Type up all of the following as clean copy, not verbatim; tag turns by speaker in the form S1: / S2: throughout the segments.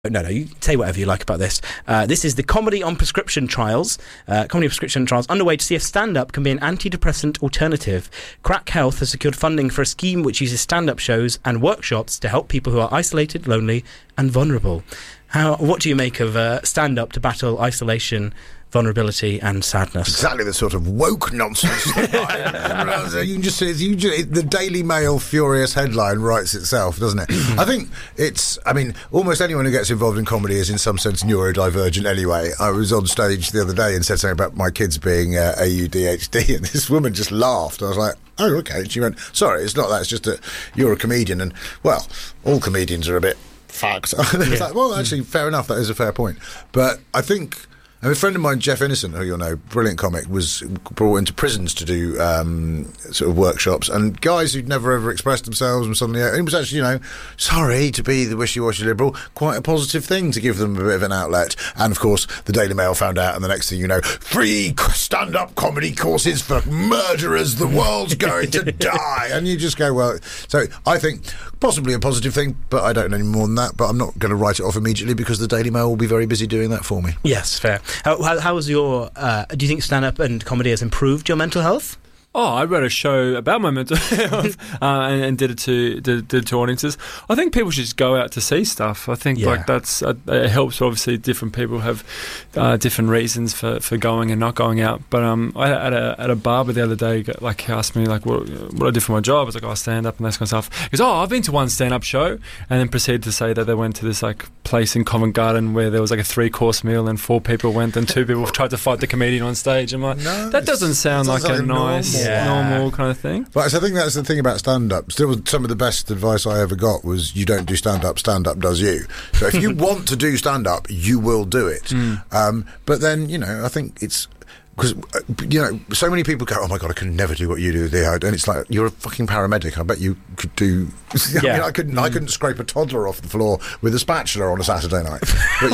S1: No, you say whatever you like about this. This is the Comedy on Prescription Trials. Comedy on Prescription Trials underway to see if stand-up can be an antidepressant alternative. Crack Health has secured funding for a scheme which uses stand-up shows and workshops to help people who are isolated, lonely and vulnerable. What do you make of stand-up to battle isolation, vulnerability and sadness?
S2: Exactly the sort of woke nonsense. You can just see the Daily Mail furious headline writes itself, doesn't it? I think almost anyone who gets involved in comedy is in some sense neurodivergent anyway. I was on stage the other day and said something about my kids being ADHD, and this woman just laughed. I was like, oh, okay. And she went, sorry, it's not that, it's just that you're a comedian, and, well, all comedians are a bit fucked. It's like, well, actually, fair enough, that is a fair point. But I think... a friend of mine, Jeff Innocent, who you'll know, brilliant comic, was brought into prisons to do sort of workshops, and guys who'd never ever expressed themselves, and suddenly it was actually, sorry to be the wishy-washy liberal, quite a positive thing to give them a bit of an outlet. And of course, the Daily Mail found out, and the next thing you know, free stand-up comedy courses for murderers, the world's going to die. And you just go, well, so I think possibly a positive thing, but I don't know any more than that. But I'm not going to write it off immediately because the Daily Mail will be very busy doing that for me.
S1: Yes, fair. How was your... do you think stand-up and comedy has improved your mental health?
S3: Oh, I wrote a show about my mental health and did it to audiences. I think people should just go out to see stuff. I think that's it helps. Obviously, different people have different reasons for going and not going out. But I had a barber the other day asked me what I did for my job. I was like, I stand up and that kind of stuff. He goes, I've been to one stand-up show, and then proceeded to say that they went to this place in Covent Garden where there was a 3-course meal and 4 people went and 2 people tried to fight the comedian on stage. I'm like, that doesn't sound like a nice... normal kind of thing.
S2: But I think that's the thing about stand-up. Still, some of the best advice I ever got was, you don't do stand-up does you. So if you want to do stand-up, you will do it. But then, I think it's... because, so many people go, oh my God, I can never do what you do there. And it's like, you're a fucking paramedic. I bet you could do... I couldn't scrape a toddler off the floor with a spatula on a Saturday night. But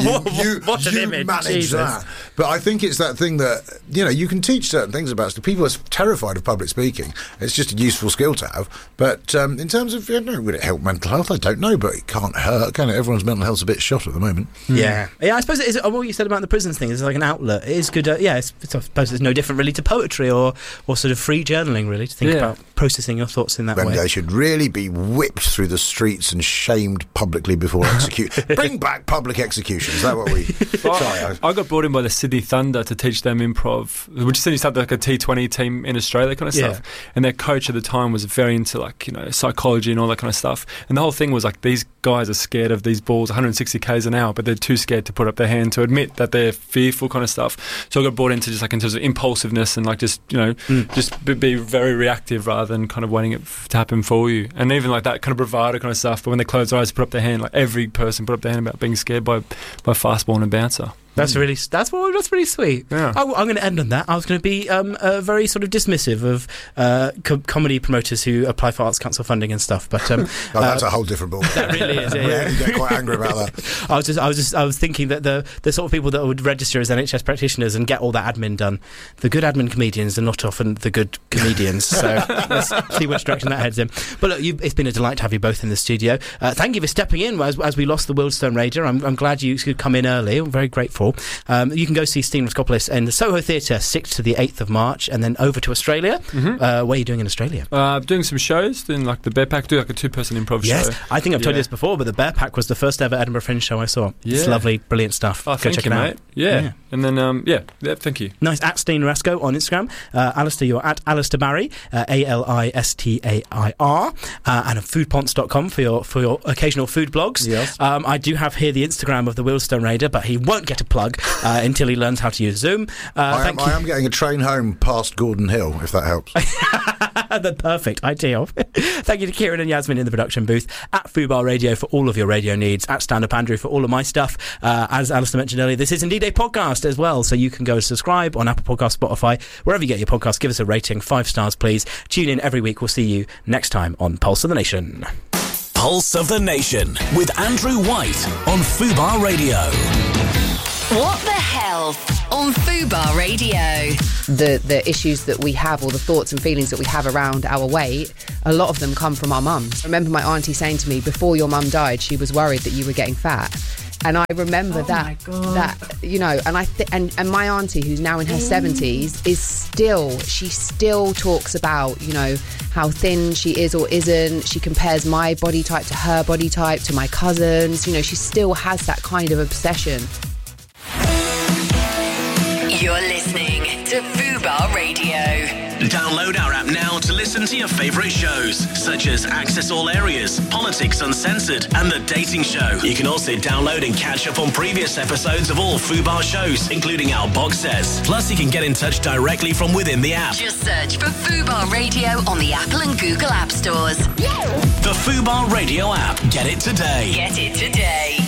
S2: you manage that. But I think it's that thing that, you can teach certain things about stuff. People are terrified of public speaking. It's just a useful skill to have. But in terms of, would it help mental health? I don't know, but it can't hurt, can it? Everyone's mental health's a bit shot at the moment.
S1: Yeah, I suppose it is, what you said about the prisons thing is like an outlet. It is good. I suppose it's no different really to poetry or sort of free journaling, really, to think about processing your thoughts in that way.
S2: They should really be whipped through the streets and shamed publicly before execution. Bring back public execution. Is that what we... Sorry,
S3: I got brought in by the Sydney Thunder to teach them improv, which Sydney Thunder, like a T20 team in Australia kind of stuff. And their coach at the time was very into psychology and all that kind of stuff. And the whole thing was these guys are scared of these balls 160 k's an hour, but they're too scared to put up their hand to admit that they're fearful kind of stuff. So I got brought into just in terms of impulsiveness and just be very reactive rather than kind of waiting it to happen for you. And even that kind of bravado kind of stuff, but when they close their eyes, put up their hand, every person put up their hand about being scared by fastball and bouncer.
S1: That's really sweet.
S3: Yeah.
S1: I'm going to end on that. I was going to be very sort of dismissive of comedy promoters who apply for Arts Council funding and stuff, but
S2: that's a whole different ball.
S1: That really is.
S2: Yeah, you get quite angry about that.
S1: I was thinking that the sort of people that would register as NHS practitioners and get all that admin done, the good admin comedians are not often the good comedians. So let's see which direction that heads in. But look, it's been a delight to have you both in the studio. Thank you for stepping in as we lost the Wealdstone Rager. I'm glad you could come in early. I'm very grateful. You can go see Stephen Raskopoulos in the Soho Theatre 6th to the 8th of March, and then over to Australia. What are you doing in Australia?
S3: Doing some shows, doing the Bear Pack, do a 2-person improv show.
S1: Yes, I think I've told you this before, but the Bear Pack was the first ever Edinburgh Fringe show I saw. It's lovely, brilliant stuff. Go check it out. Mate. Yeah. And then, thank you. Nice. At Steen Rasko on Instagram. Alistair, you're at Alistair Barry, Alistair, and at foodponts.com for your occasional food blogs.
S2: Yes.
S1: I do have here the Instagram of the Wealdstone Raider, but he won't get a plug until he learns how to use Zoom.
S2: I am getting a train home past Gordon Hill, if that helps.
S1: The perfect ideal. Thank you to Kieran and Yasmin in the production booth. At Fubar Radio for all of your radio needs. At Stand Up Andrew for all of my stuff. As Alistair mentioned earlier, this is indeed a podcast as well, so you can go subscribe on Apple Podcasts, Spotify, wherever you get your podcasts. Give us a rating, 5 stars please. Tune in every week. We'll see you next time on Pulse of the Nation.
S4: Pulse of the Nation with Andrew White on Fubar Radio.
S5: What the Health on Fubar Radio.
S6: The issues that we have, or the thoughts and feelings that we have around our weight, a lot of them come from our mums. I remember my auntie saying to me, before your mum died, she was worried that you were getting fat. And I remember that, you know, and and my auntie, who's now in her 70s, she still talks about, you know, how thin she is or isn't. She compares my body type to her body type, to my cousins. You know, she still has that kind of obsession.
S5: You're listening to Fubar Radio.
S4: Download our app now to listen to your favourite shows, such as Access All Areas, Politics Uncensored, and The Dating Show. You can also download and catch up on previous episodes of all Fubar shows, including our box sets. Plus, you can get in touch directly from within the app.
S5: Just search for Fubar Radio on the Apple and Google App Stores.
S4: The Fubar Radio app. Get it today.
S5: Get it today.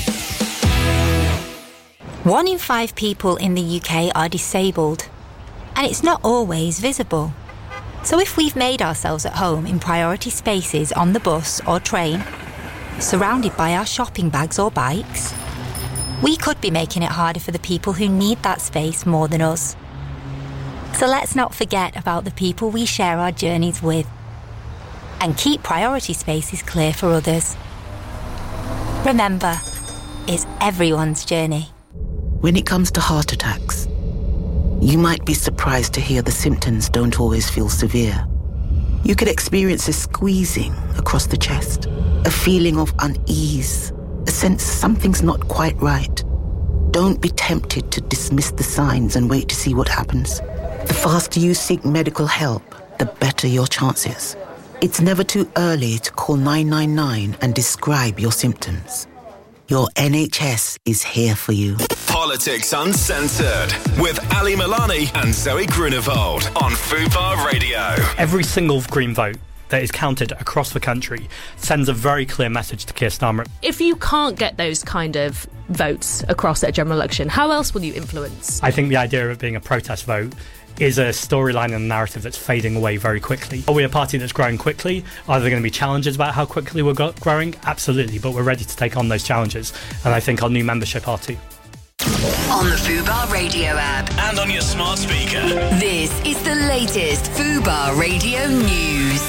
S7: 1 in 5 people in the UK are disabled, and it's not always visible. So if we've made ourselves at home in priority spaces on the bus or train, surrounded by our shopping bags or bikes, we could be making it harder for the people who need that space more than us. So let's not forget about the people we share our journeys with, and keep priority spaces clear for others. Remember, it's everyone's journey.
S8: When it comes to heart attacks, you might be surprised to hear the symptoms don't always feel severe. You could experience a squeezing across the chest, a feeling of unease, a sense something's not quite right. Don't be tempted to dismiss the signs and wait to see what happens. The faster you seek medical help, the better your chances. It's never too early to call 999 and describe your symptoms. Your NHS is here for you.
S4: Politics Uncensored with Ali Milani and Zoe Grunewald on Fubar Radio.
S9: Every single Green vote that is counted across the country sends a very clear message to Keir Starmer.
S10: If you can't get those kind of votes across at a general election, how else will you influence?
S9: I think the idea of it being a protest vote is a storyline and a narrative that's fading away very quickly. Are we a party that's growing quickly? Are there going to be challenges about how quickly we're growing? Absolutely, but we're ready to take on those challenges, and I think our new membership are too.
S5: On the Fubar Radio app.
S4: And on your smart speaker.
S5: This is the latest Fubar Radio news.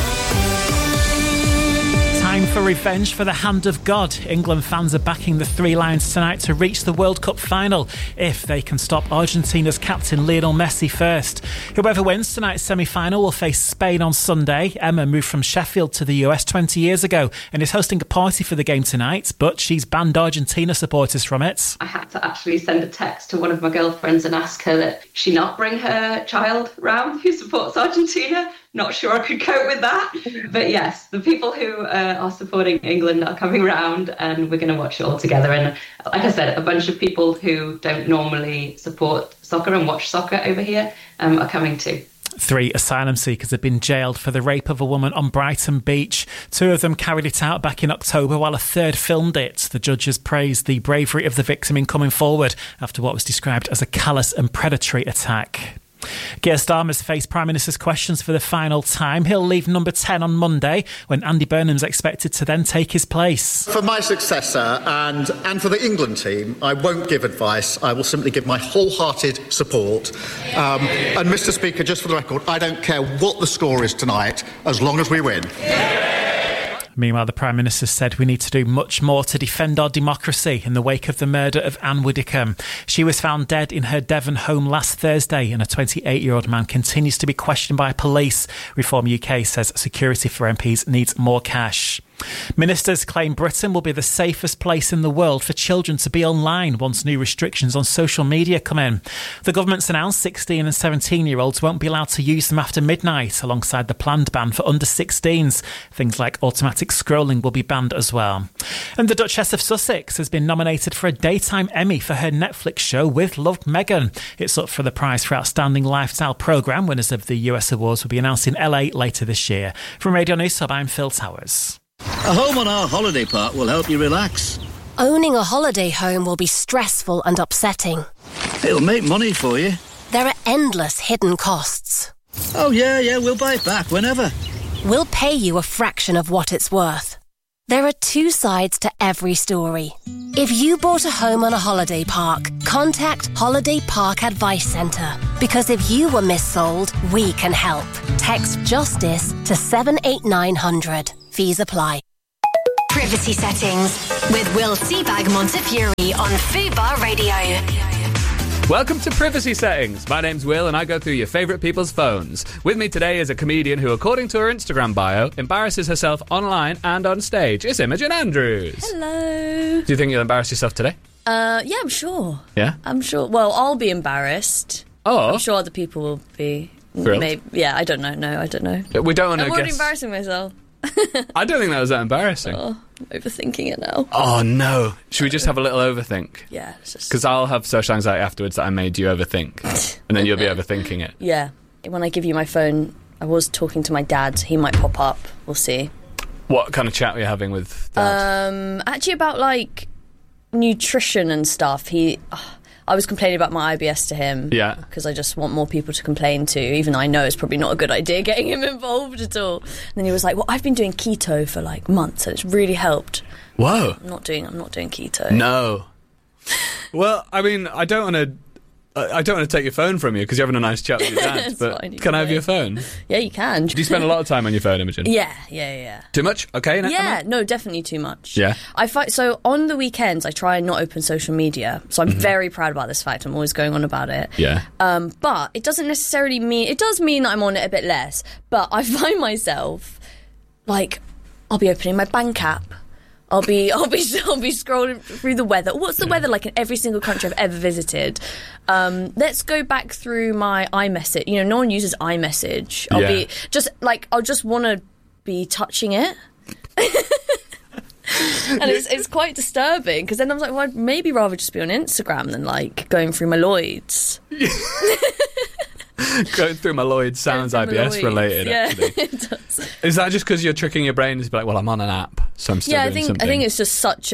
S11: Time for revenge for the hand of God. England fans are backing the Three Lions tonight to reach the World Cup final if they can stop Argentina's captain Lionel Messi first. Whoever wins tonight's semi-final will face Spain on Sunday. Emma moved from Sheffield to the US 20 years ago and is hosting a party for the game tonight, but she's banned Argentina supporters from it.
S12: I had to actually send a text to one of my girlfriends and ask her that she not bring her child round who supports Argentina. Not sure I could cope with that. But yes, the people who are supporting England are coming round and we're going to watch it all together. And like I said, a bunch of people who don't normally support soccer and watch soccer over here are coming too.
S11: 3 asylum seekers have been jailed for the rape of a woman on Brighton Beach. 2 of them carried it out back in October while a third filmed it. The judges praised the bravery of the victim in coming forward after what was described as a callous and predatory attack. Keir Starmer's faced Prime Minister's questions for the final time. He'll leave number 10 on Monday when Andy Burnham's expected to then take his place.
S13: For my successor and for the England team, I won't give advice. I will simply give my wholehearted support. And Mr. Speaker, just for the record, I don't care what the score is tonight as long as we win.
S11: Meanwhile, the Prime Minister said we need to do much more to defend our democracy in the wake of the murder of Anne Widdecombe. She was found dead in her Devon home last Thursday and a 28-year-old man continues to be questioned by police. Reform UK says security for MPs needs more cash. Ministers claim Britain will be the safest place in the world for children to be online once new restrictions on social media come in. The government's announced 16 and 17-year-olds won't be allowed to use them after midnight, alongside the planned ban for under 16s. Things like automatic scrolling will be banned as well. And the Duchess of Sussex has been nominated for a Daytime Emmy for her Netflix show With Love, Meghan. It's up for the prize for Outstanding Lifestyle Programme. Winners of the US Awards will be announced in LA later this year. From Radio News Hub, I'm Phil Towers.
S14: A home on our holiday park will help you relax.
S15: Owning a holiday home will be stressful and upsetting.
S14: It'll make money for you.
S15: There are endless hidden costs.
S14: Oh, yeah, we'll buy it back whenever.
S15: We'll pay you a fraction of what it's worth. There are 2 sides to every story. If you bought a home on a holiday park, contact Holiday Park Advice Centre. Because if you were missold, we can help. Text JUSTICE to 78900. Fees apply. Privacy Settings with Will Seabag Montefiore on Fubar Radio.
S16: Welcome to Privacy Settings. My name's Will and I go through your favourite people's phones. With me today is a comedian who, according to her Instagram bio, embarrasses herself online and on stage. It's Imogen Andrews.
S17: Hello.
S16: Do you think you'll embarrass yourself today?
S17: Yeah, I'm sure.
S16: Yeah?
S17: I'm sure. Well, I'll be embarrassed.
S16: Oh.
S17: I'm sure other people will be.
S16: Thrilled.
S17: Maybe, yeah, I don't know. No, I don't know.
S16: We don't want to
S17: I'm already
S16: guess.
S17: embarrassing myself.
S16: I don't think that was that embarrassing.
S17: Oh, I'm overthinking it now.
S16: Oh, no. Should we just have a little overthink?
S17: Yeah. It's just...
S16: Because I'll have social anxiety afterwards that I made you overthink. And then you'll be overthinking it.
S17: Yeah. When I give you my phone, I was talking to my dad. He might pop up. We'll see.
S16: What kind of chat were you having with Dad?
S17: Actually about, like, nutrition and stuff. I was complaining about my IBS to him.
S16: Yeah.
S17: Because I just want more people to complain to, even though I know it's probably not a good idea getting him involved at all. And then he was like, well, I've been doing keto for like months and it's really helped.
S16: Whoa.
S17: I'm not doing keto.
S16: No. Well, I mean, I don't want to take your phone from you because you're having a nice chat with your dad.
S17: It's
S16: but
S17: fine,
S16: can I have your phone?
S17: Yeah, you can.
S16: Do you spend a lot of time on your phone, Imogen?
S17: Yeah.
S16: Too much? Okay.
S17: Yeah, no, definitely too much.
S16: Yeah.
S17: So on the weekends, I try and not open social media. So I'm very proud about this fact. I'm always going on about it.
S16: Yeah.
S17: But it doesning necessarily mean... It does mean that I'm on it a bit less. But I find myself, like, I'll be opening my bank app. I'll be scrolling through the weather. What's the weather like in every single country I've ever visited? Let's go back through my iMessage. You know, no one uses iMessage. I'll just want to be touching it. And it's quite disturbing because then I'm like, well, I'd maybe rather just be on Instagram than like going through my Lloyds.
S16: Going through my Lloyd sounds IBS related, actually.
S17: Yeah, it does.
S16: Is that just because you're tricking your brain to be like, well, I'm on an app, so I'm still doing something?
S17: I think it's just such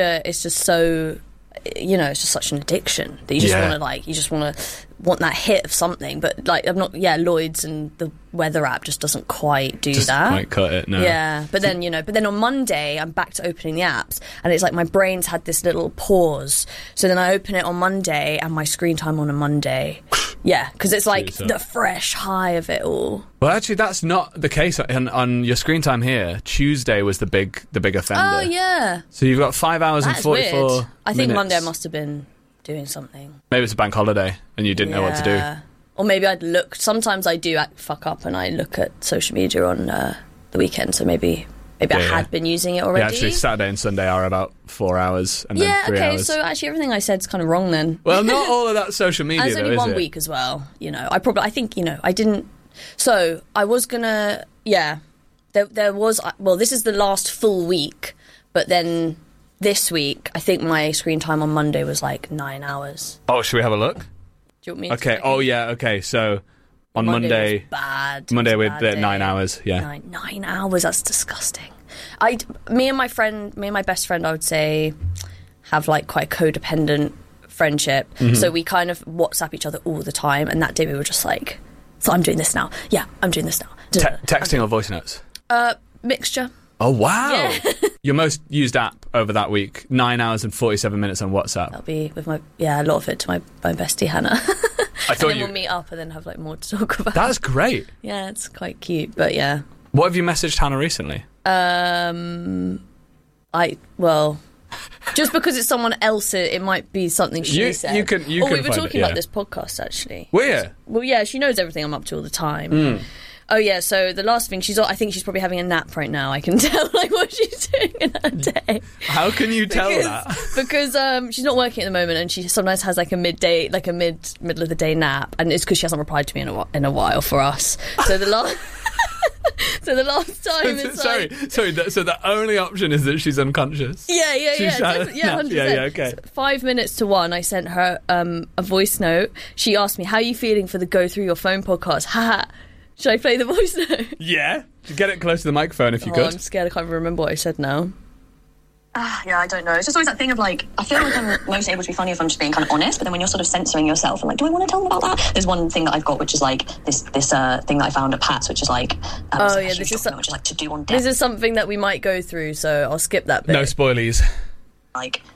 S17: an addiction that you just want that hit of something. But like, Lloyd's and the weather app just doesn't quite do that.
S16: Quite cut it, no.
S17: Yeah, but then on Monday I'm back to opening the apps, and it's like my brain's had this little pause. So then I open it on Monday, and my screen time on a Monday. Yeah, because it's like the fresh high of it all.
S16: Well, actually, that's not the case on your screen time here. Tuesday was the big offender.
S17: Oh yeah.
S16: So you've got 5 hours and 44
S17: weird. I think
S16: minutes.
S17: Monday I must have been doing something.
S16: Maybe it's a bank holiday and you didn't know what to do.
S17: Or maybe I'd look. Sometimes I do fuck up and I look at social media on the weekend. So maybe I had been using it already.
S16: Yeah, actually, Saturday and Sunday are about 4 hours and then 3 hours.
S17: So actually everything I said is kind of wrong then.
S16: Well, not all of that social media,
S17: and it's only 1 week as well. You know, I didn't... So, I was gonna... Yeah. There was... Well, this is the last full week, but then this week, I think my screen time on Monday was like 9 hours.
S16: Oh, should we have a look?
S17: Do you want me
S16: to? Okay, okay, so... On
S17: Monday was bad.
S16: Monday with 9 hours, yeah.
S17: 9 hours, that's disgusting. Me and my best friend, I would say, have like quite a codependent friendship. Mm-hmm. So we kind of WhatsApp each other all the time. And that day we were just like, so I'm doing this now. Yeah, I'm doing this now.
S16: Texting or voice notes?
S17: Mixture.
S16: Oh, wow.
S17: Yeah.
S16: Your most used app over that week, 9 hours and 47 minutes on WhatsApp.
S17: That'll be with a lot of it to my bestie Hannah.
S16: I thought
S17: we'll meet up and then have like more to talk about.
S16: That's great.
S17: Yeah, it's quite cute, but yeah.
S16: What have you messaged Hannah recently?
S17: Just because it's someone else, it might be something she said.
S16: You can
S17: we were talking about this podcast actually.
S16: Were you?
S17: Well, yeah, she knows everything I'm up to all the time. Oh yeah, so the last thing I think she's probably having a nap right now. I can tell like what she's doing in her day.
S16: How can you tell that?
S17: Because she's not working at the moment, and she sometimes has like a midday, like a middle of the day nap, and it's because she hasn't replied to me in a while for us. So the last. So the last time
S16: So the only option is that she's unconscious.
S17: Yeah, 100%.
S16: Yeah, okay.
S17: So 5 minutes to 1, I sent her a voice note. She asked me, "How are you feeling for the Go Through Your Phone podcast?" Haha. Should I play the voice note?
S16: Yeah. Get it close to the microphone if you could.
S17: I'm scared. I can't even remember what I said now.
S18: Yeah, I don't know. It's just always that thing of like, I feel like I'm most able to be funny if I'm just being kind of honest, but then when you're sort of censoring yourself and like, do I want to tell them about that? There's one thing that I've got which is like this thing that I found at Pat's, which is like
S17: this is
S18: which is like to do on deck.
S17: This is something that we might go through, so I'll skip that bit.
S16: No spoilies.
S18: Like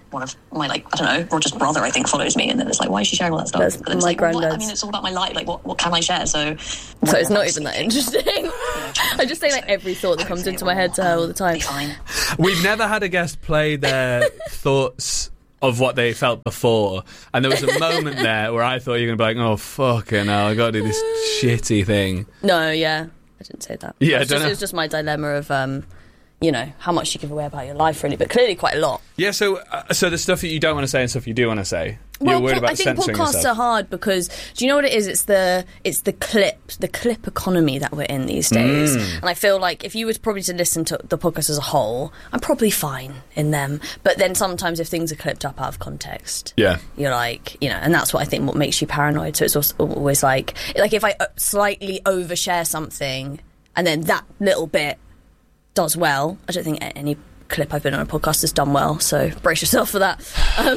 S18: one of my, like, I don't know, Roger's brother, I think, follows me, and then it's like, why is she sharing all that stuff?
S17: That's
S18: But then it's
S17: my
S18: like, well,
S17: granddad's.
S18: I mean, it's all about my life. Like, what can I share? So
S17: it's not even that interesting. I just say like every thought that comes into my head to her all the time.
S16: We've never had a guest play their thoughts of what they felt before, and there was a moment there where I thought you were going to be like, oh, fucking hell, I got to do this shitty thing.
S17: No, yeah, I didn't say that.
S16: Yeah,
S17: it was just my dilemma of, you know, how much you give away about your life, really, but clearly quite a lot.
S16: Yeah, so the stuff that you don't want to say and stuff you do want to say. You're worried about
S17: I think
S16: censoring
S17: podcasts
S16: yourself.
S17: are hard because do you know what it is? It's the clip economy that we're in these days, and I feel like if you were probably to listen to the podcast as a whole, I'm probably fine in them. But then sometimes if things are clipped up out of context,
S16: yeah,
S17: you're like, you know, and that's what I think what makes you paranoid. So it's also always like if I slightly overshare something and then that little bit does well, I don't think any clip I've been on a podcast has done well, so brace yourself for that.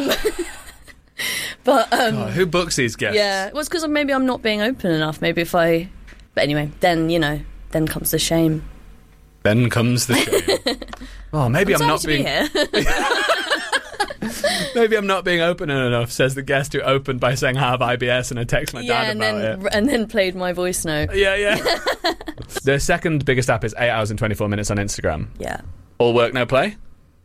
S17: But
S16: God, who books these guests?
S17: Yeah, well, it's because maybe I'm not being open enough. Maybe if I, but anyway, then you know, then comes the shame.
S16: Then comes the shame. Oh, maybe I'm not being. Maybe I'm not being open enough, says the guest who opened by saying I have IBS and I text my dad about it.
S17: And then played my voice note.
S16: Yeah. The second biggest app is 8 hours and 24 minutes on Instagram.
S17: Yeah.
S16: All work, no play?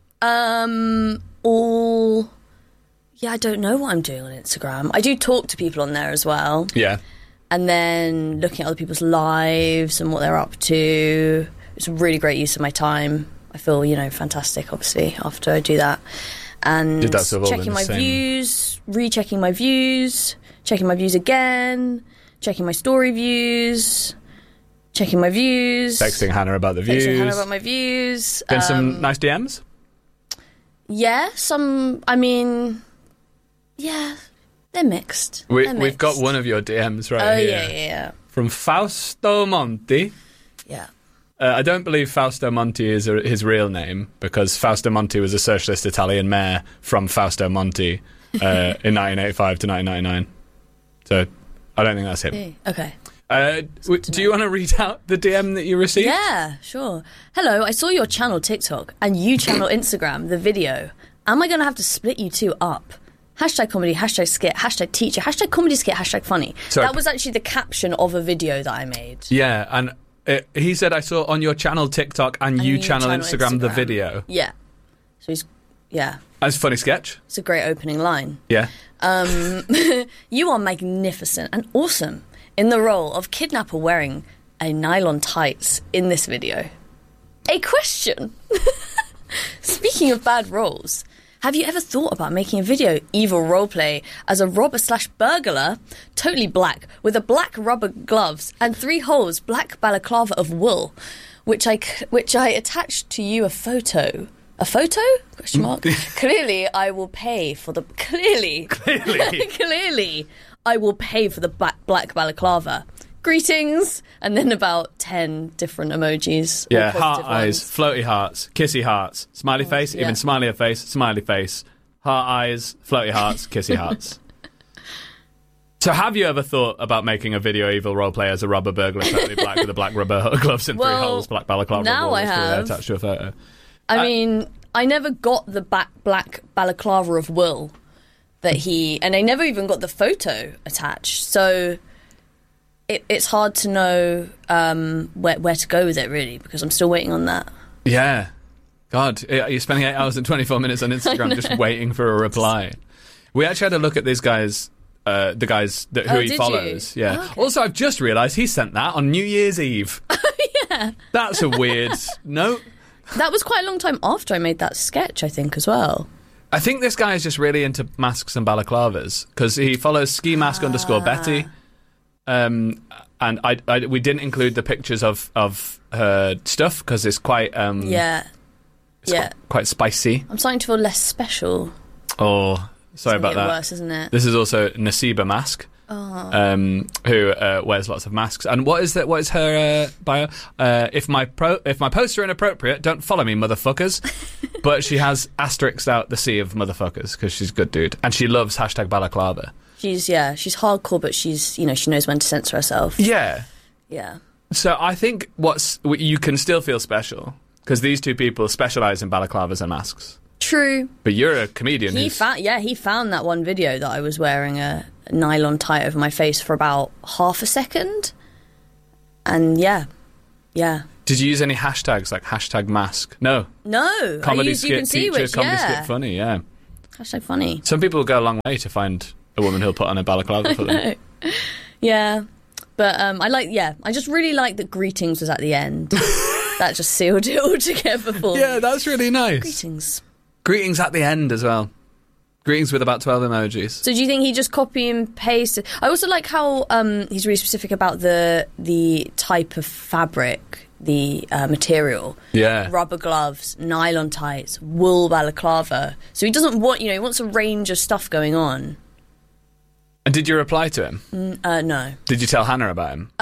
S17: All... Yeah, I don't know what I'm doing on Instagram. I do talk to people on there as well.
S16: Yeah.
S17: And then looking at other people's lives and what they're up to. It's a really great use of my time. I feel, you know, fantastic, obviously, after I do that. And checking my views, rechecking my views, checking my views again, checking my story views, checking my views.
S16: Texting Hannah about the views.
S17: Texting Hannah about my views.
S16: Been some nice DMs?
S17: Yeah, yeah, they're mixed.
S16: We've got one of your DMs right here.
S17: Yeah.
S16: From Fausto Monti.
S17: Yeah.
S16: I don't believe Fausto Monti is his real name, because Fausto Monti was a socialist Italian mayor from Fausto Monti in 1985 to 1999. So I don't think that's him.
S17: Okay.
S16: Do you want to read out the DM that you received?
S17: Yeah, sure. Hello, I saw your channel TikTok and you channel Instagram, the video. Am I going to have to split you two up? Hashtag comedy, hashtag skit, hashtag teacher, hashtag comedy skit, hashtag funny.
S16: Sorry.
S17: That was actually the caption of a video that I made.
S16: Yeah, and he said, I saw on your channel TikTok and you channel Instagram the video.
S17: Yeah. So he's, yeah.
S16: That's a funny sketch.
S17: It's a great opening line.
S16: Yeah.
S17: You are magnificent and awesome in the role of kidnapper wearing a nylon tights in this video. A question. Speaking of bad roles, have you ever thought about making a video evil roleplay as a robber/burglar, totally black, with a black rubber gloves and 3 holes black balaclava of wool, which I attached to you a photo? A photo? Question mark. Clearly, I will pay for the... Clearly, I will pay for the black balaclava. Greetings, and then about 10 different emojis.
S16: Yeah, heart eyes, floaty hearts, kissy hearts, smiley face, even smilier face, smiley face, heart eyes, floaty hearts, kissy hearts. So have you ever thought about making a video evil roleplay as a rubber burglar, totally black with a black rubber gloves and 3 holes, black balaclava?
S17: Now I have.
S16: Attached to a photo.
S17: I mean, I never got the black balaclava of wool that and I never even got the photo attached, so... It's hard to know where to go with it, really, because I'm still waiting on that.
S16: Yeah. God, you're spending 8 hours and 24 minutes on Instagram just waiting for a reply. We actually had a look at these guys, the guys who he follows.
S17: You?
S16: Yeah.
S17: Oh, okay.
S16: Also, I've just realised he sent that on New Year's Eve.
S17: Yeah.
S16: That's a weird note.
S17: That was quite a long time after I made that sketch, I think, as well.
S16: I think this guy is just really into masks and balaclavas, because he follows ski_Betty. And we didn't include the pictures of her stuff because it's quite quite spicy.
S17: I'm starting to feel less special.
S16: Oh, sorry about that.
S17: Worse, isn't it?
S16: This is also Nasiba Mask, who wears lots of masks. And what is her bio? If my posts are inappropriate, don't follow me, motherfuckers. But she has asterisked out the C of motherfuckers because she's a good dude, and she loves #balaclava.
S17: She's hardcore, but she knows when to censor herself.
S16: Yeah.
S17: Yeah.
S16: So I think you can still feel special, because these two people specialise in balaclavas and masks.
S17: True.
S16: But you're a comedian.
S17: He found that one video that I was wearing a nylon tie over my face for about half a second. And yeah.
S16: Did you use any hashtags like hashtag mask? No.
S17: Comedy skit
S16: you can see
S17: teacher,
S16: which, comedy skit funny, yeah.
S17: Hashtag funny.
S16: Some people will go a long way to find a woman who'll put on a balaclava for them.
S17: Yeah. But I just really like that greetings was at the end. That just sealed it all together for me.
S16: Yeah, that's really nice. Greetings at the end as well. Greetings with about 12 emojis.
S17: So do you think he just copy and pasted? I also like how he's really specific about the type of fabric, the material.
S16: Yeah.
S17: Rubber gloves, nylon tights, wool balaclava. So he doesn't want, he wants a range of stuff going on.
S16: And did you reply to him?
S17: No.
S16: Did you tell Hannah about him?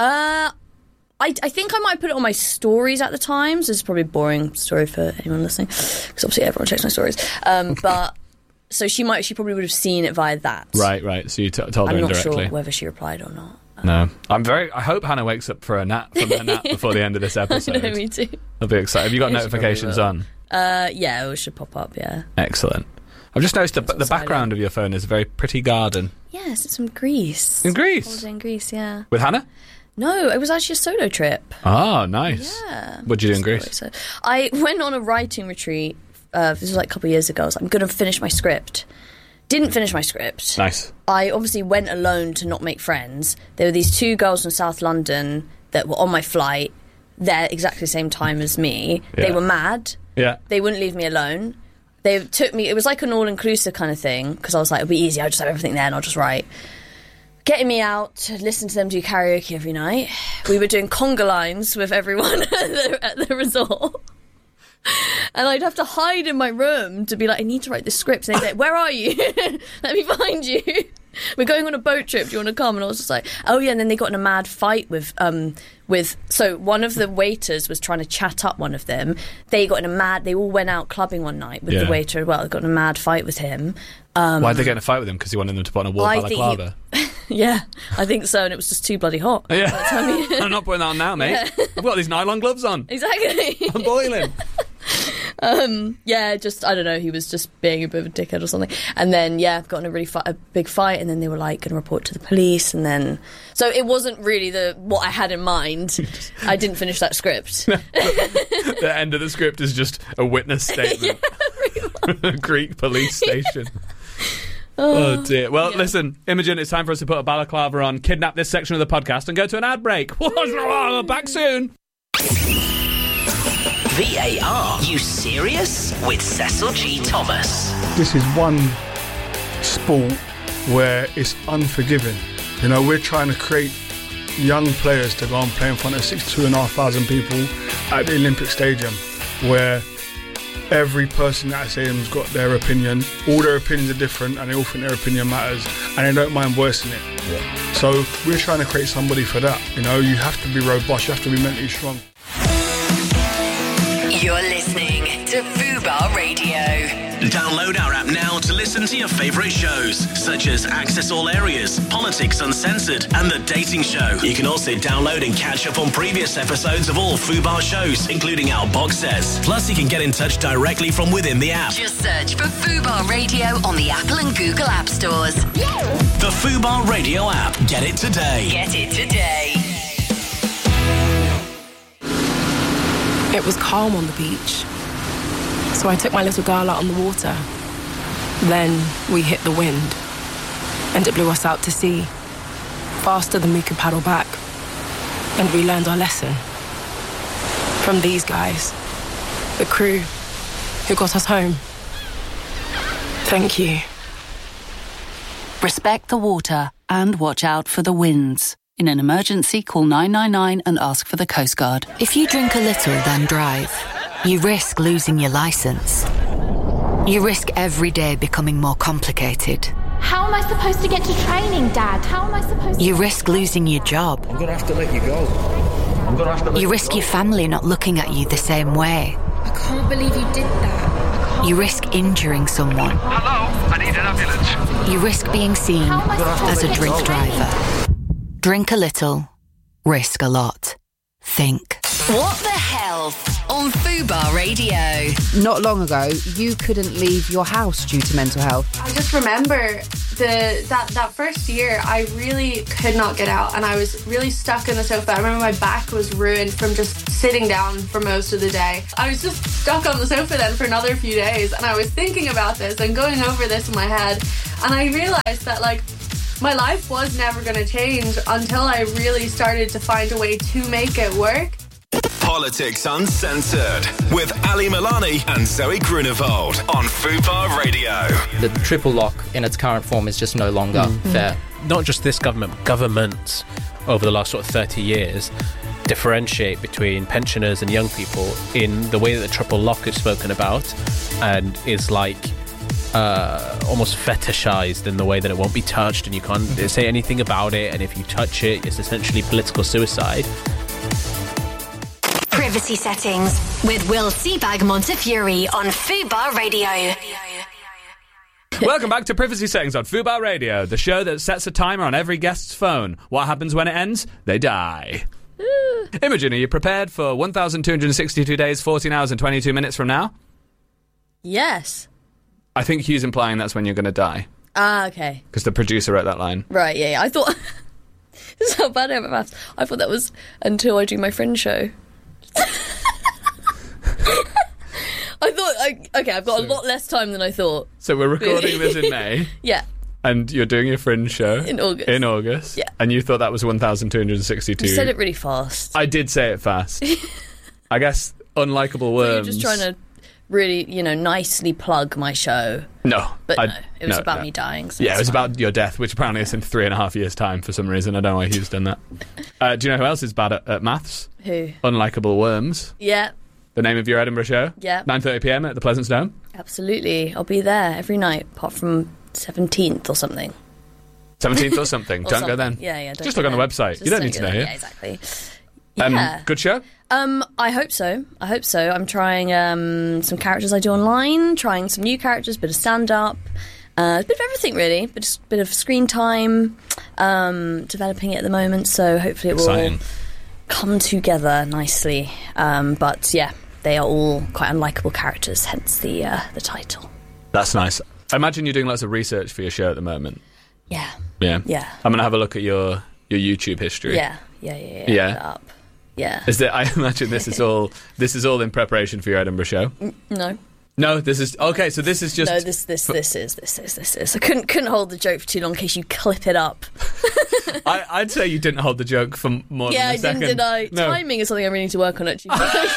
S17: I think I might put it on my stories at the time. So this is probably a boring story for anyone listening, because obviously everyone checks my stories. But so she probably would have seen it via that.
S16: Right. So you told her
S17: I'm not
S16: indirectly.
S17: sure whether she replied or not.
S16: No, I hope Hannah wakes up for a nap before the end of this episode.
S17: I know, me too.
S16: I'll be excited. Have you got
S17: Yeah,
S16: notifications on?
S17: Yeah, it should pop up. Yeah.
S16: Excellent. I've just noticed the background of your phone is a very pretty garden.
S17: Yes, it's from Greece.
S16: In Greece?
S17: Holiday in Greece, yeah.
S16: With Hannah?
S17: No, it was actually a solo trip.
S16: Oh, nice.
S17: Yeah.
S16: What did you do in Greece?
S17: So I went on a writing retreat. This was like a couple of years ago. I was like, I'm going to finish my script. Didn't finish my script.
S16: Nice.
S17: I obviously went alone to not make friends. There were these two girls from South London that were on my flight. They're exactly the same time as me.
S16: Yeah.
S17: They were mad.
S16: Yeah.
S17: They wouldn't leave me alone. They took me, it was like an all-inclusive kind of thing, because I was like, it'll be easy, I'll just have everything there and I'll just write. Getting me out to listen to them do karaoke every night. We were doing conga lines with everyone at the resort. And I'd have to hide in my room to be like, I need to write this script. And they'd say, where are you? Let me find you. We're going on a boat trip. Do you want to come? And I was just like, oh yeah. And then they got in a mad fight with so one of the waiters was trying to chat up one of them. They all went out clubbing one night with the waiter as well. They got in a mad fight with him.
S16: Why'd they get in a fight with him? Because he wanted them to put on a wool balaclava?
S17: Yeah, I think so, and it was just too bloody hot.
S16: Yeah. I'm not putting that on now, mate.
S17: Yeah.
S16: I've got these nylon gloves on.
S17: Exactly.
S16: I'm boiling.
S17: Yeah, just, I don't know, he was just being a bit of a dickhead or something. And then, got in a big fight, and then they were like, going to report to the police, and then... So it wasn't really what I had in mind. I didn't finish that script.
S16: The end of the script is just a witness statement. A Greek police station. Oh dear. Well, listen, Imogen, it's time for us to put a balaclava on, kidnap this section of the podcast, and go to an ad break. Back soon.
S4: VAR, you serious? With Cecil G. Thomas.
S19: This is one sport where it's unforgiving. You know, we're trying to create young players to go and play in front of 2,500 people at the Olympic Stadium, where every person at that stadium's got their opinion. All their opinions are different, and they all think their opinion matters, and they don't mind voicing it. Yeah. So we're trying to create somebody for that. You know, you have to be robust, you have to be mentally strong.
S5: You're listening to Fubar Radio.
S4: Download our app now to listen to your favourite shows, such as Access All Areas, Politics Uncensored, and The Dating Show. You can also download and catch up on previous episodes of all Fubar shows, including our box sets. Plus, you can get in touch directly from within the app.
S5: Just search for Fubar Radio on the Apple and Google App Stores.
S4: The Fubar Radio app. Get it today.
S5: Get it today.
S20: It was calm on the beach, so I took my little girl out on the water. Then we hit the wind, and it blew us out to sea, faster than we could paddle back. And we learned our lesson from these guys, the crew who got us home. Thank you.
S21: Respect the water and watch out for the winds. In an emergency, call 999 and ask for the Coast Guard.
S22: If you drink a little, then drive, you risk losing your licence. You risk every day becoming more complicated.
S23: How am I supposed to get to training, Dad? How am I supposed to...
S22: You risk losing your job.
S24: I'm going to have to let you go.
S22: You risk your family not looking at you the same way.
S23: I can't believe you did that.
S22: You risk injuring someone.
S24: Hello, I need an ambulance.
S22: You risk being seen as a drink driver. Drink a little, risk a lot. Think.
S5: What the hell? Health on Fubar Radio.
S1: Not long ago, you couldn't leave your house due to mental health.
S2: I just remember that first year, I really could not get out, and I was really stuck in the sofa. I remember my back was ruined from just sitting down for most of the day. I was just stuck on the sofa then for another few days, and I was thinking about this and going over this in my head, and I realised that, like, my life was never going to change until I really started to find a way to make it work.
S4: Politics Uncensored with Ali Milani and Zoe Grunewald on Fubar Radio.
S3: The triple lock in its current form is just no longer fair.
S6: Not just this government, governments over the last sort of 30 years differentiate between pensioners and young people in the way that the triple lock is spoken about and is like almost fetishized in the way that it won't be touched and you can't say anything about it, and if you touch it, it's essentially political suicide.
S5: Privacy Settings with Will Seabag Montefiore on Fubar Radio.
S16: Welcome back to Privacy Settings on Fubar Radio, the show that sets a timer on every guest's phone. What happens when it ends? They die. Imogen, are you prepared for 1,262 days, 14 hours and 22 minutes from now?
S17: Yes.
S16: I think Hugh's implying that's when you're going to die.
S17: Ah, okay.
S16: Because the producer wrote that line.
S17: Right, yeah. I thought... This is how bad I am at maths. I thought that was until I do my friend show. I thought, okay, I've got a lot less time than I thought.
S16: So we're recording this in May.
S17: Yeah.
S16: And you're doing your Fringe show.
S17: In August.
S16: In August.
S17: Yeah.
S16: And you thought that was 1,262.
S17: You said it really fast.
S16: I did say it fast. I guess Unlikable Worms.
S17: So you're just trying to really, nicely plug my show.
S16: No.
S17: But no, it was about me dying. So
S16: yeah, it was about your death, which apparently is in 3.5 years' time for some reason. I don't know why Hugh's done that. Do you know who else is bad at maths?
S17: Who?
S16: Unlikable Worms.
S17: Yeah.
S16: The name of your Edinburgh show?
S17: Yeah.
S16: 9:30pm at the Pleasance Dome?
S17: Absolutely. I'll be there every night, apart from 17th or something.
S16: 17th or something. Don't go then.
S17: Yeah.
S16: Just look on the website. You don't need to know.
S17: Yeah, exactly. Yeah.
S16: Good show?
S17: I hope so. I'm trying some characters I do online, trying some new characters, bit of stand-up, a bit of everything really, but just a bit of screen time, developing it at the moment, so hopefully it will come together nicely. But yeah, they are all quite unlikable characters, hence the title.
S16: That's nice. I imagine you're doing lots of research for your show at the moment.
S17: Yeah.
S16: Yeah?
S17: Yeah.
S16: I'm going to have a look at your YouTube history.
S17: Yeah.
S16: Yeah?
S17: Yeah.
S16: I imagine this is all in preparation for your Edinburgh show? No, this is... Okay, so this is just...
S17: No, this is. I couldn't hold the joke for too long in case you clip it up.
S16: I'd say you didn't hold the joke for more than a second.
S17: Yeah, did I?
S16: No.
S17: Timing is something I really need to work on, actually.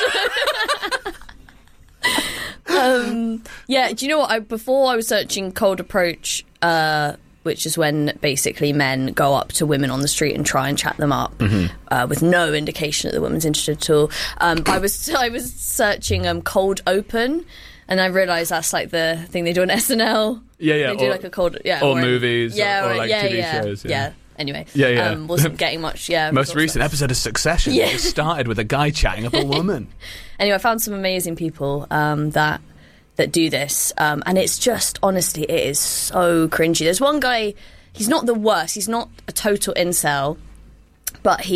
S17: Yeah, do you know what? Before I was searching cold approach, which is when basically men go up to women on the street and try and chat them up with no indication that the woman's interested at all. I was searching cold open, and I realised that's like the thing they do on SNL.
S16: Yeah.
S17: They do like a cold... Yeah,
S16: or movies,
S17: yeah,
S16: or like TV shows.
S17: Yeah. Anyway,
S16: wasn't
S17: getting much.
S16: Most recent episode of Succession.
S17: Yeah.
S16: It started with a guy chatting up a woman.
S17: Anyway, I found some amazing people that do this, and it's just, honestly, it is so cringy. There's one guy, he's not the worst, he's not a total incel, but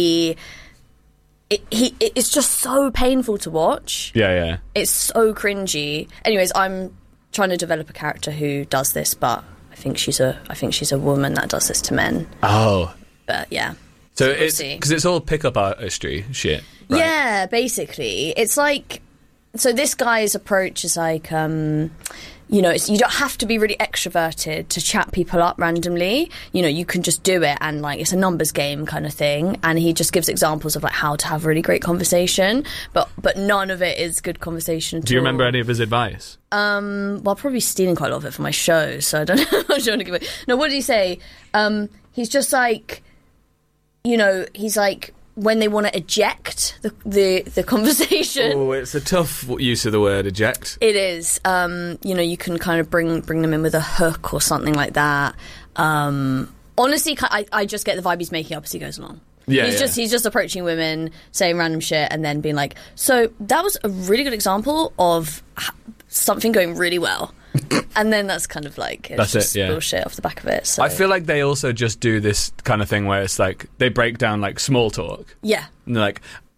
S17: it's just so painful to watch.
S16: Yeah.
S17: It's so cringy. Anyways, I'm trying to develop a character who does this, but I think she's a woman that does this to men.
S16: Oh.
S17: But yeah.
S16: So it's because it's all pickup artistry shit. Right?
S17: Yeah, basically, it's like. So this guy's approach is like, you don't have to be really extroverted to chat people up randomly. You can just do it, and like it's a numbers game kind of thing. And he just gives examples of like how to have a really great conversation, but none of it is good conversation at all.
S16: Do you remember any of his advice?
S17: Well, I'll probably be stealing quite a lot of it for my show, so I don't know. I don't want to give it. No, what did he say? He's just like, he's like, when they want to eject the conversation.
S16: Oh, it's a tough use of the word eject.
S17: It is. You can kind of bring them in with a hook or something like that. Honestly, I just get the vibe he's making up as he goes along.
S16: Yeah,
S17: he's just approaching women, saying random shit, and then being like, so that was a really good example of something going really well. And then that's kind of like it's just bullshit off the back of it. So.
S16: I feel like they also just do this kind of thing where it's like they break down like small talk.
S17: Yeah.
S16: And they're like,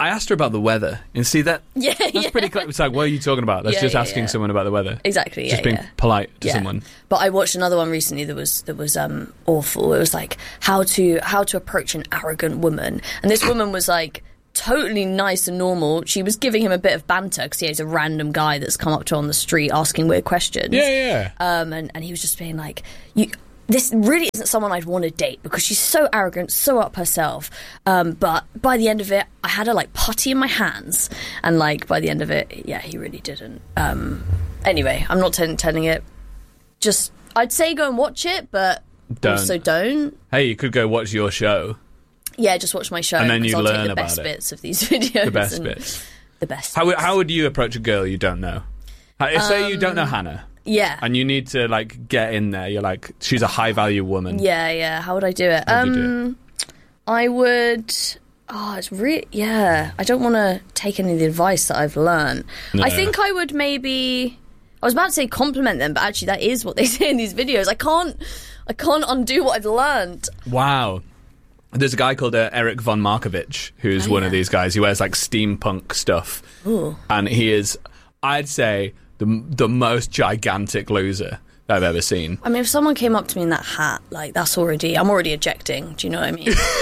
S16: I asked her about the weather, and see that's pretty clever. It's like, what are you talking about? That's just asking someone about the weather.
S17: Exactly.
S16: Just being polite to someone.
S17: But I watched another one recently that was awful. It was like how to approach an arrogant woman, and this woman was like totally nice and normal. She was giving him a bit of banter because he's a random guy that's come up to her on the street asking weird questions. And he was just being like, this really isn't someone I'd want to date because she's so arrogant, so up herself. But by the end of it, I had her like putty in my hands, and like by the end of it, he really didn't. Anyway, I'm not telling it. Just I'd say go and watch it, but also don't.
S16: Hey, you could go watch your show.
S17: Yeah, just watch my show,
S16: and then you
S17: I'll
S16: learn
S17: take the
S16: about
S17: best
S16: it.
S17: bits of these videos.
S16: The best bits.
S17: The best.
S16: How would you approach a girl you don't know? Say you don't know Hannah.
S17: Yeah.
S16: And you need to like get in there. You're like, she's a high value woman.
S17: Yeah. How would I do it? I would. Oh, it's really. Yeah. I don't want to take any of the advice that I've learned.
S16: No.
S17: I think I would maybe. I was about to say compliment them, but actually that is what they say in these videos. I can't undo what I've learned.
S16: Wow. There's a guy called Eric von Markovich who's one of these guys. He wears like steampunk stuff.
S17: Ooh.
S16: And he is, I'd say, the most gigantic loser I've ever seen.
S17: I mean, if someone came up to me in that hat, like I'm already ejecting. Do you know what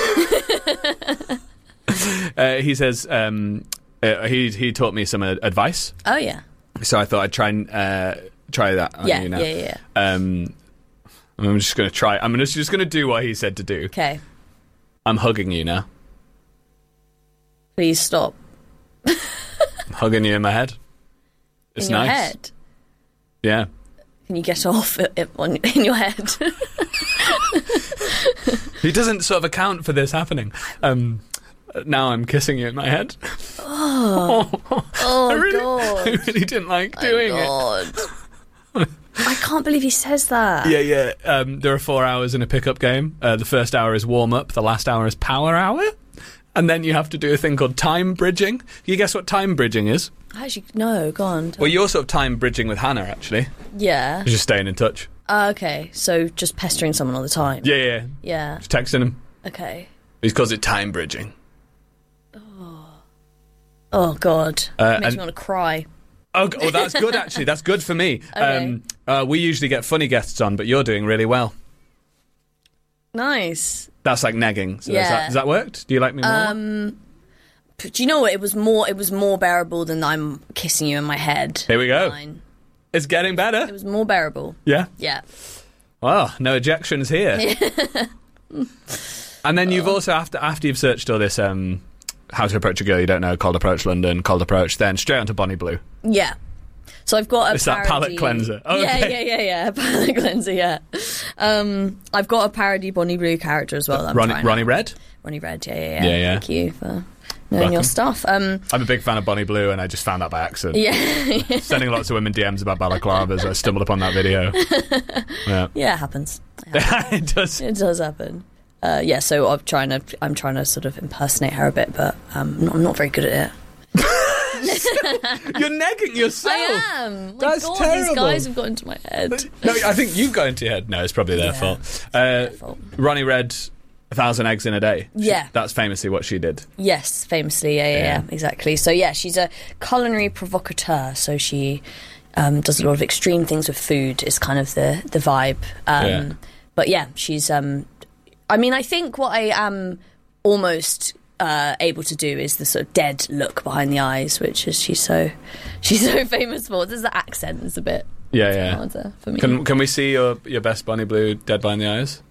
S17: I mean?
S16: He says he taught me some advice.
S17: Oh yeah.
S16: So I thought I'd try that on you now.
S17: Yeah.
S16: I'm just going to try. I'm just going to do what he said to do.
S17: Okay.
S16: I'm hugging you now.
S17: Please stop.
S16: I'm hugging you in my head. It's
S17: in your
S16: nice.
S17: head?
S16: Yeah.
S17: Can you get off in your head?
S16: He doesn't sort of account for this happening. Now I'm kissing you in my head.
S17: Oh
S16: I really
S17: God.
S16: didn't like doing it.
S17: I can't believe he says that.
S16: Yeah. There are 4 hours in a pickup game. The first hour is warm-up. The last hour is power hour. And then you have to do a thing called time bridging. Can you guess what time bridging is?
S17: Actually, no, go on.
S16: Well, you're sort of time bridging with Hannah, actually.
S17: Yeah.
S16: You're just staying in touch.
S17: Okay, so just pestering someone all the time.
S16: Yeah.
S17: Yeah.
S16: Just texting him.
S17: Okay.
S16: He calls it time bridging.
S17: Oh God. Makes
S16: and-
S17: me want to cry.
S16: Oh, that's good, actually. That's good for me.
S17: Okay.
S16: We usually get funny guests on, but you're doing really well.
S17: Nice.
S16: That's like negging. So
S17: Yeah.
S16: has that worked? Do you like me more?
S17: Do you know what? It was more bearable than I'm kissing you in my head.
S16: Here we go.
S17: Fine.
S16: It's getting better.
S17: It was more bearable.
S16: Yeah?
S17: Yeah.
S16: Well, no ejections here. And then you've also, after you've searched all this how to approach a girl you don't know, Cold Approach London, Cold Approach, then straight onto Bonnie Blue.
S17: Yeah. So I've got a
S16: It's
S17: parody.
S16: that palette cleanser. Oh, okay.
S17: Yeah. Palette cleanser, yeah. I've got a parody Bonnie Blue character as well. That I'm trying
S16: Ronnie
S17: out.
S16: Red?
S17: Ronnie Red, yeah.
S16: Yeah.
S17: Thank you for knowing
S16: Welcome.
S17: your stuff.
S16: I'm a big fan of Bonnie Blue, and I just found that by accident.
S17: Yeah.
S16: Sending lots of women DMs about balaclavas, I stumbled upon that video.
S17: Yeah, it happens.
S16: It does.
S17: It does happen. So I'm trying to sort of impersonate her a bit, but I'm not very good at it.
S16: You're negging yourself.
S17: I am.
S16: That's
S17: God,
S16: terrible.
S17: These guys have got into my head.
S16: No, I think you've got into your head. No, it's probably their fault. Ronnie Red, 1,000 eggs in a day.
S17: Yeah.
S16: That's famously what she did.
S17: Yes, famously, yeah, exactly. So yeah, she's a culinary provocateur. So she does a lot of extreme things with food. Is kind of the vibe. But yeah, she's. I mean, I think what I am almost able to do is the sort of dead look behind the eyes, which is she's so famous for. There's the accent is a bit harder for me.
S16: Can we see your best Bonnie Blue dead behind the eyes?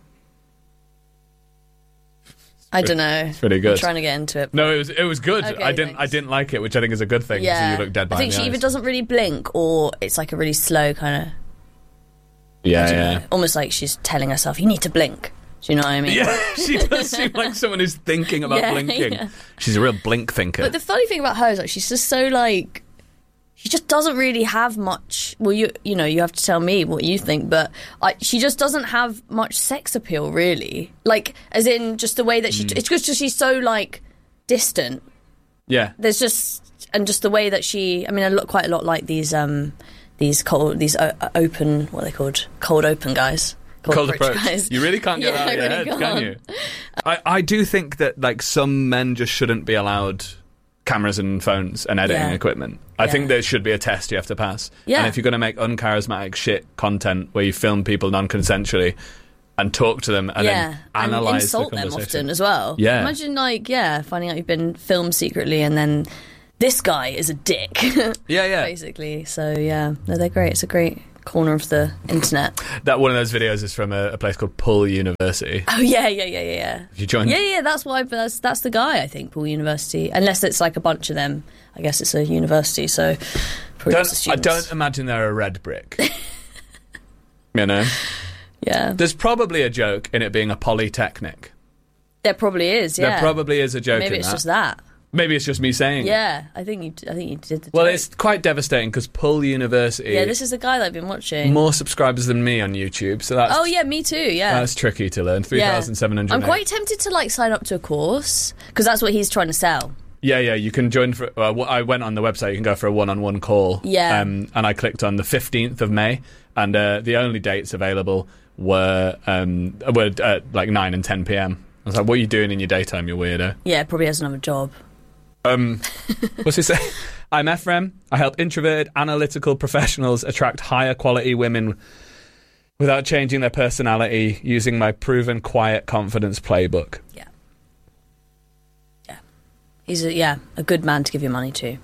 S17: I don't know.
S16: It's pretty good.
S17: I'm trying to get into it.
S16: No, it was good.
S17: Okay,
S16: I didn't like it, which I think is a good thing.
S17: Yeah,
S16: So you look dead
S17: I
S16: behind
S17: think
S16: the
S17: she
S16: eyes.
S17: either doesn't really blink or it's like a really slow kind of.
S16: Yeah.
S17: Almost like she's telling herself, "You need to blink." Do you know what I mean?
S16: Yeah, she does seem like someone who's thinking about blinking.
S17: Yeah.
S16: She's a real blink thinker.
S17: But the funny thing about her is like she's just so like she just doesn't really have much. Well, you know you have to tell me what you think, but she just doesn't have much sex appeal really. Like as in just the way that she. It's just she's so like distant.
S16: Yeah.
S17: There's just the way that she. I mean, I look quite a lot like these open what are they called? Cold open guys.
S16: Cold approach.
S17: Guys.
S16: You really can't get that out of your head, can you? I do think that like some men just shouldn't be allowed cameras and phones and editing equipment. I think there should be a test you have to pass.
S17: Yeah.
S16: And if you're going to make uncharismatic shit content where you film people non-consensually and talk to them and then analyse
S17: and insult
S16: the
S17: them
S16: conversation
S17: often as well.
S16: Yeah.
S17: Imagine, finding out you've been filmed secretly and then this guy is a dick.
S16: Yeah.
S17: Basically. So, no, they're great. It's a great corner of the internet.
S16: That one of those videos is from a place called Pull University.
S17: Oh, yeah.
S16: Have you joined?
S17: Yeah, that's why. That's the guy, I think, Pull University. Unless it's like a bunch of them. I guess it's a university, so probably lots of
S16: I
S17: students.
S16: don't imagine they're a red brick. You know?
S17: Yeah.
S16: There's probably a joke in it being a polytechnic.
S17: There probably is, yeah.
S16: There probably is a joke
S17: Maybe
S16: in
S17: it's
S16: that.
S17: just that.
S16: Maybe it's just me saying it.
S17: Yeah, I think you did the
S16: Well,
S17: joke.
S16: it's quite devastating because Pull University...
S17: Yeah, this is the guy that I've been watching.
S16: more subscribers than me on YouTube, so that's...
S17: Oh, yeah, me too, yeah.
S16: That's tricky to learn. 3,700.
S17: I'm quite tempted to, sign up to a course, because that's what he's trying to sell.
S16: Yeah, you can join for... Well, I went on the website, you can go for a one-on-one call.
S17: Yeah.
S16: And I clicked on the 15th of May, and the only dates available were at 9 and 10 p.m. I was like, what are you doing in your daytime, you weirdo?
S17: Yeah, probably has another job.
S16: What's he say? I'm Ephraim. I help introverted, analytical professionals attract higher quality women without changing their personality using my proven quiet confidence playbook.
S17: Yeah. He's a good man to give your money to.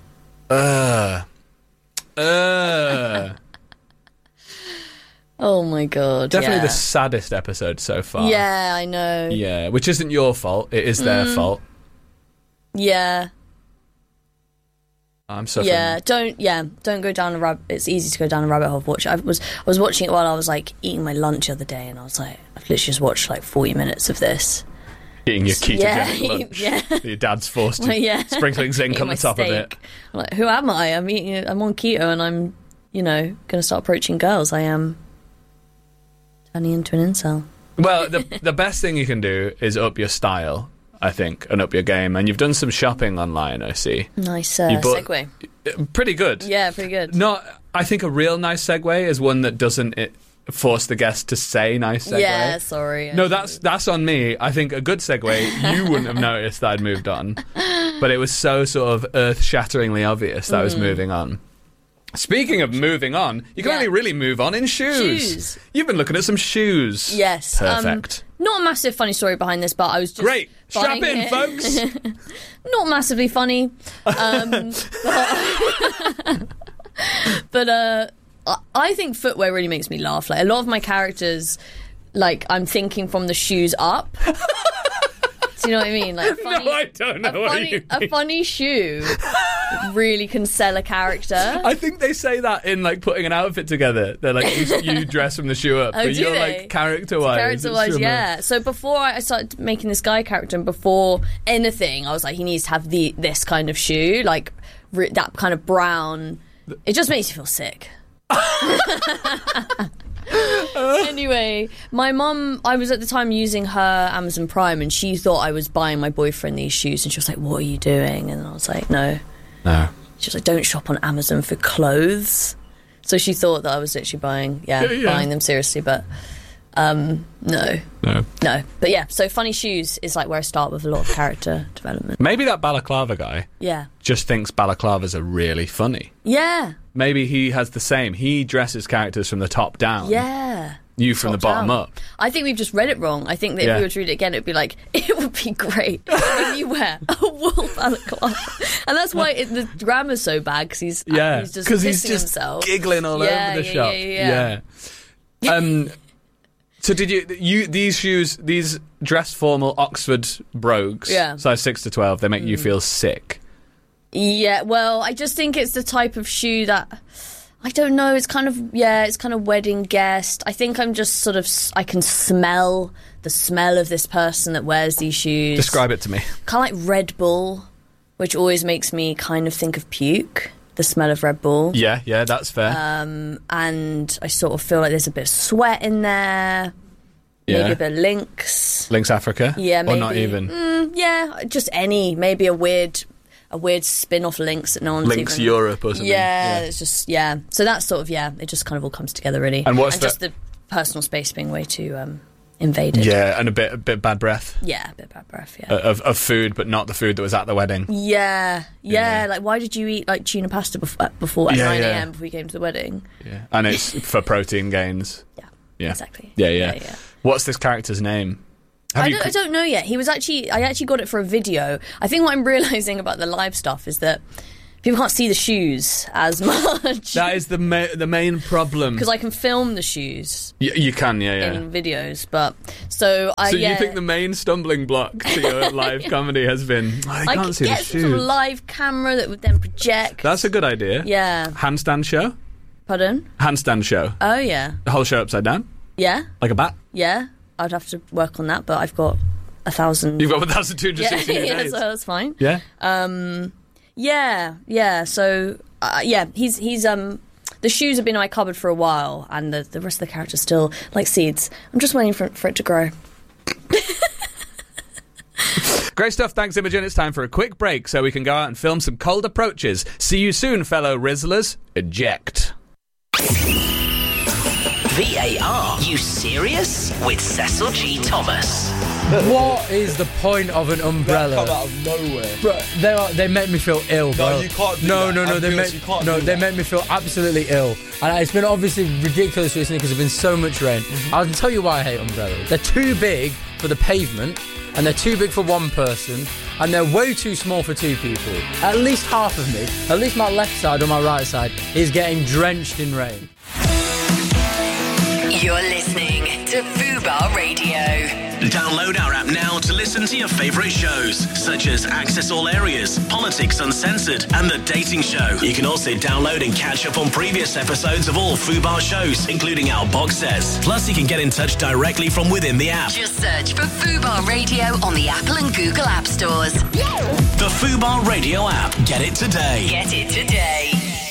S17: Oh my god.
S16: Definitely
S17: yeah.
S16: the saddest episode so far.
S17: Yeah, I know.
S16: Yeah, which isn't your fault. It is their fault.
S17: Yeah.
S16: I'm suffering.
S17: Don't go down a rabbit. It's easy to go down a rabbit hole of watch. I was watching it while I was eating my lunch the other day, and I was like, I've literally just watched 40 minutes of this.
S16: Eating your ketogenic lunch.
S17: Yeah.
S16: Your dad's forced to sprinkling zinc on the top of it.
S17: I'm like, who am I? I'm on keto, and I'm, going to start approaching girls. I am turning into an incel.
S16: Well, the best thing you can do is up your style, I think, and up your game. And you've done some shopping online, I see.
S17: Nice segue.
S16: Pretty good.
S17: Yeah, pretty good.
S16: I think a real nice segue is one that doesn't force the guest to say nice segue.
S17: Yeah, sorry.
S16: No, that's on me. I think a good segue, you wouldn't have noticed that I'd moved on. But it was so sort of earth-shatteringly obvious that I was moving on. Speaking of moving on, you can only really move on in shoes. You've been looking at some shoes.
S17: Yes.
S16: Perfect.
S17: Not a massive funny story behind this, but I was just...
S16: Great. Strap in, folks.
S17: Not massively funny. But I think footwear really makes me laugh. A lot of my characters, I'm thinking from the shoes up. Do you know what I mean?
S16: No, I don't know what you mean.
S17: A funny shoe really can sell a character.
S16: I think they say that in putting an outfit together. They're like, you dress from the shoe up, but you're character-wise.
S17: Character-wise, yeah. So before I started making this guy character, and before anything, I was like, he needs to have this kind of shoe, that kind of brown. It just makes you feel sick. Anyway, my mum, I was at the time using her Amazon Prime, and she thought I was buying my boyfriend these shoes, and she was like, what are you doing? And I was like, no. She was like, don't shop on Amazon for clothes. So she thought that I was literally buying them seriously, but no. But yeah, so funny shoes is where I start with a lot of character development.
S16: Maybe that balaclava guy just thinks balaclavas are really funny.
S17: Yeah.
S16: Maybe he has the same. He dresses characters from the top down.
S17: Yeah.
S16: You from the bottom up.
S17: I think we've just read it wrong. I think that if we were to read it again, it would be it would be great if you wear a wool balaclava. And that's why the grammar's so bad, because he's just pissing himself.
S16: Giggling all over the shop. Yeah. So did you these shoes, these dress formal Oxford brogues, size 6 to 12, they make you feel sick?
S17: Yeah, well, I just think it's the type of shoe that, I don't know, it's kind of wedding guest. I think I'm just sort of, I can smell the smell of this person that wears these shoes.
S16: Describe it to me.
S17: Kind of like Red Bull, which always makes me kind of think of puke, the smell of Red Bull.
S16: Yeah, that's fair.
S17: And I sort of feel like there's a bit of sweat in there. Maybe a bit of Lynx.
S16: Lynx Africa?
S17: Yeah, maybe.
S16: Or not even?
S17: Just any. Maybe a weird spin-off Lynx that no one's
S16: Lynx Europe or something.
S17: Yeah, it's just, So that's sort of, it just kind of all comes together, really.
S16: And
S17: just the personal space being way too invaded.
S16: Yeah, and a bit bad breath.
S17: Yeah, a bit bad breath, yeah.
S16: Of food, but not the food that was at the wedding.
S17: Yeah. Like, why did you eat, like, tuna pasta before at 9 a.m. before you came to the wedding?
S16: Yeah. And it's for protein gains. Yeah.
S17: Exactly.
S16: Yeah. What's this character's name?
S17: I don't know yet. I actually got it for a video. I think what I'm realising about the live stuff is that people can't see the shoes as much.
S16: That is the main problem.
S17: Because I can film the shoes.
S16: You can, yeah.
S17: In videos, but... So
S16: you think the main stumbling block to your live comedy has been... I can't see the shoes. I could get some sort of
S17: live camera that would then project.
S16: That's a good idea.
S17: Yeah.
S16: Handstand show?
S17: Pardon?
S16: Handstand show.
S17: Oh, yeah.
S16: The whole show upside down?
S17: Yeah.
S16: Like a bat?
S17: Yeah. I'd have to work on that, but I've got 1,000...
S16: You've got 1,260 days.
S17: Yeah, so that's fine.
S16: Yeah?
S17: Yeah. So, he's the shoes have been in my cupboard for a while, and the rest of the character's still like seeds. I'm just waiting for it to grow.
S16: Great stuff. Thanks, Imogen. It's time for a quick break so we can go out and film some cold approaches. See you soon, fellow Rizzlers. Eject.
S4: VAR, you serious? With Cecil G. Thomas.
S7: What is the point of an umbrella?
S8: Come out of nowhere.
S7: Bro, they make me feel ill, bro.
S8: No, you can't do that.
S7: They make me feel absolutely ill. And it's been obviously ridiculous recently because there's been so much rain. I'll tell you why I hate umbrellas. They're too big for the pavement, and they're too big for one person, and they're way too small for two people. At least half of me, at least my left side or my right side, is getting drenched in rain.
S5: You're listening to Fubar Radio.
S4: Download our app now to listen to your favourite shows, such as Access All Areas, Politics Uncensored, and The Dating Show. You can also download and catch up on previous episodes of all Fubar shows, including our box sets. Plus, you can get in touch directly from within the app.
S5: Just search for Fubar Radio on the Apple and Google App Stores.
S4: The Fubar Radio app. Get it today.
S5: Get it today.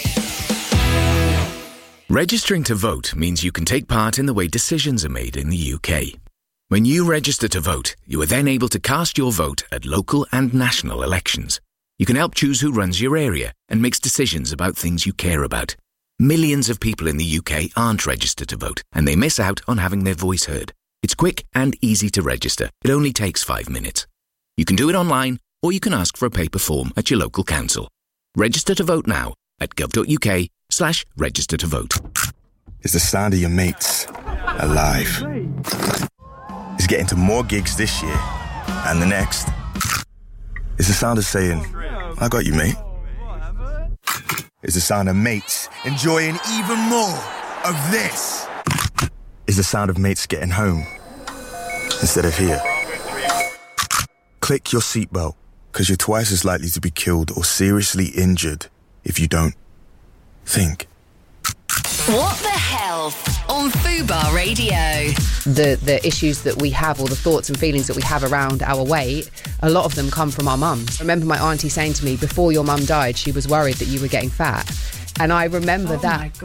S9: Registering to vote means you can take part in the way decisions are made in the UK. When you register to vote, you are then able to cast your vote at local and national elections. You can help choose who runs your area and makes decisions about things you care about. Millions of people in the UK aren't registered to vote, and they miss out on having their voice heard. It's quick and easy to register. It only takes 5 minutes. You can do it online, or you can ask for a paper form at your local council. Register to vote now at gov.uk/register to vote.
S10: It's the sound of your mates alive. It's getting to more gigs this year and the next. It's the sound of saying, I got you, mate. It's the sound of mates enjoying even more of this. It's the sound of mates getting home instead of here. Click your seatbelt, because you're twice as likely to be killed or seriously injured if you don't. Think.
S5: What the Health on Fubar Radio.
S1: The issues that we have, or the thoughts and feelings that we have around our weight, a lot of them come from our mums. I remember my auntie saying to me, before your mum died, she was worried that you were getting fat. And I remember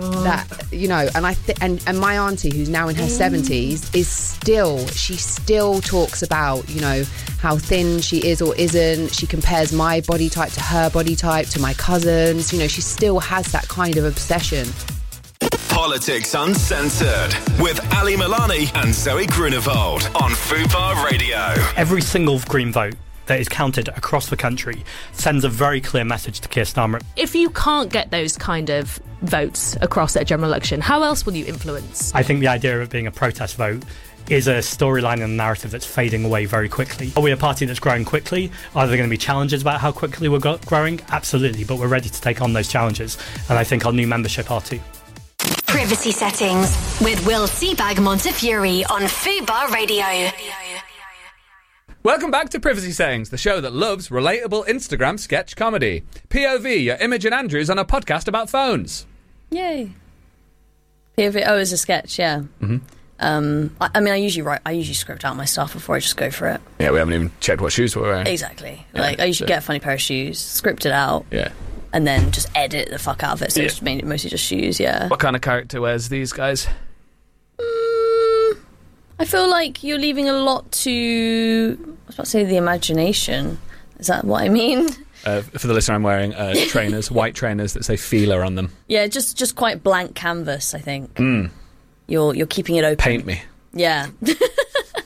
S1: and my auntie, who's now in her 70s, she still talks about, how thin she is or isn't. She compares my body type to her body type, to my cousins. She still has that kind of obsession.
S4: Politics Uncensored with Ali Milani and Zoe Grunewald on Fubar Radio.
S25: Every single Green vote that is counted across the country sends a very clear message to Keir Starmer.
S26: If you can't get those kind of votes across at a general election, how else will you influence?
S25: I think the idea of it being a protest vote is a storyline and a narrative that's fading away very quickly. Are we a party that's growing quickly? Are there going to be challenges about how quickly we're growing? Absolutely, but we're ready to take on those challenges, and I think our new membership are too.
S15: Privacy Settings with Will Seabag Montefiore on Fubar Radio.
S16: Welcome back to Privacy Settings, the show that loves relatable Instagram sketch comedy. POV, your Imogen Andrews on a podcast about phones.
S17: Yay. POV, it's a sketch, yeah. Mm-hmm. I usually script out my stuff before I just go for it.
S16: Yeah, we haven't even checked what shoes we're wearing.
S17: Exactly. I usually get a funny pair of shoes, script it out.
S16: Yeah.
S17: And then just edit the fuck out of it, so it's mostly just shoes, yeah.
S16: What kind of character wears these guys?
S17: I feel like you're leaving a lot to, I was about to say, the imagination. Is that what I mean?
S16: For the listener, I'm wearing trainers, white trainers that say Feeler on them.
S17: Yeah, just quite blank canvas, I think. You're keeping it open.
S16: Paint me.
S17: Yeah.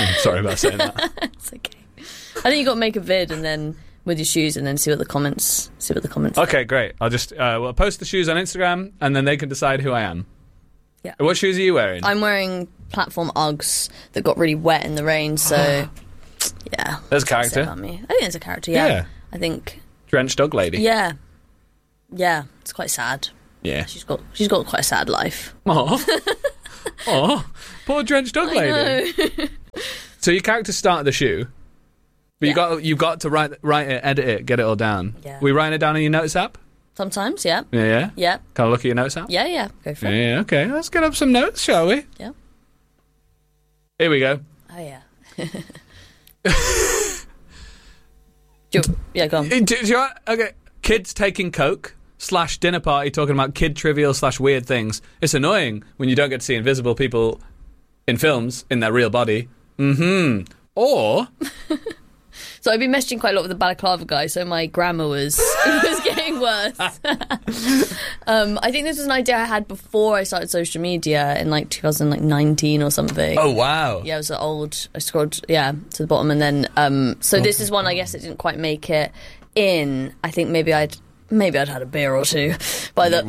S16: Sorry about saying that.
S17: It's okay. I think you got to make a vid and then with your shoes and then see what the comments.
S16: Okay, great. I'll just we'll post the shoes on Instagram and then they can decide who I am.
S17: Yeah.
S16: What shoes are you wearing?
S17: I'm wearing platform Uggs that got really wet in the rain. So yeah,
S16: there's a character.
S17: About me. I think there's a character. Yeah. I think
S16: drenched dog lady.
S17: Yeah. It's quite sad.
S16: Yeah.
S17: She's got quite a sad life.
S16: Oh, poor drenched dog lady. So your character started the shoe, but you've got to write it, edit it, get it all down.
S17: Yeah.
S16: We writing it down in your notes app?
S17: Sometimes, yeah.
S16: Yeah.
S17: Yeah.
S16: Can I look at your notes app?
S17: Yeah. Go for it.
S16: Yeah. Okay. Let's get up some notes, shall we?
S17: Yeah.
S16: Here we go.
S17: Oh yeah. Go on.
S16: Do you know, okay. Kids taking coke / dinner party talking about kid trivial / weird things. It's annoying when you don't get to see invisible people in films in their real body. Or
S17: so I've been messaging quite a lot with the balaclava guy, so my grammar was getting worse. I think this was an idea I had before I started social media in like 2019 or something.
S16: Oh wow.
S17: Yeah, it was old. I scrolled to the bottom and then this is one I guess it didn't quite make it in. I think maybe I'd had a beer or two by the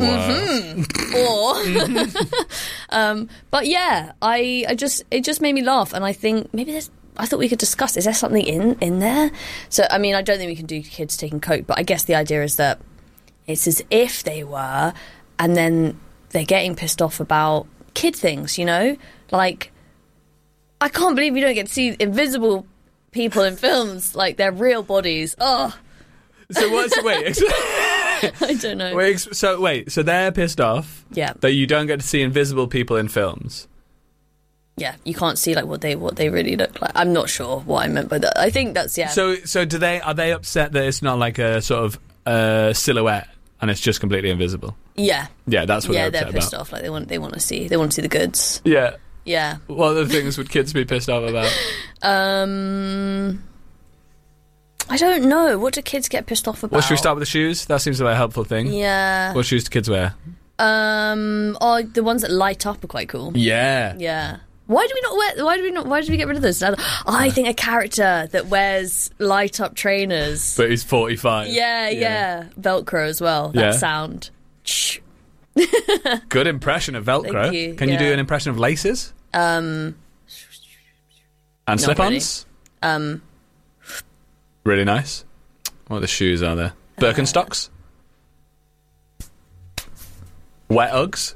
S17: but yeah, it just made me laugh, and I think I thought we could discuss, is there something in there? So I mean, I don't think we can do kids taking coke, but I guess the idea is that it's as if they were, and then they're getting pissed off about kid things, you know? Like, I can't believe you don't get to see invisible people in films, like their real bodies. Oh.
S16: So wait.
S17: I don't know.
S16: So they're pissed off that you don't get to see invisible people in films.
S17: Yeah, you can't see like what they really look like. I'm not sure what I meant by that. I think that's
S16: So are they upset that it's not like a sort of silhouette and it's just completely invisible?
S17: Yeah.
S16: Yeah, that's what they're upset
S17: they're pissed
S16: about.
S17: off. Like they want to see the goods.
S16: Yeah.
S17: Yeah.
S16: What other things would kids be pissed off about?
S17: I don't know. What do kids get pissed off about?
S16: Well, should we start with the shoes? That seems like a helpful thing.
S17: Yeah.
S16: What shoes do kids wear?
S17: The ones that light up are quite cool.
S16: Yeah.
S17: Yeah. Why do we get rid of those? I think a character that wears light up trainers.
S16: But he's 45.
S17: Yeah. Velcro as well. That sound.
S16: Good impression of Velcro.
S17: Thank you.
S16: Can you do an impression of laces? And slip-ons?
S17: Really.
S16: Really nice. What other shoes are there? Birkenstocks? Wet Uggs?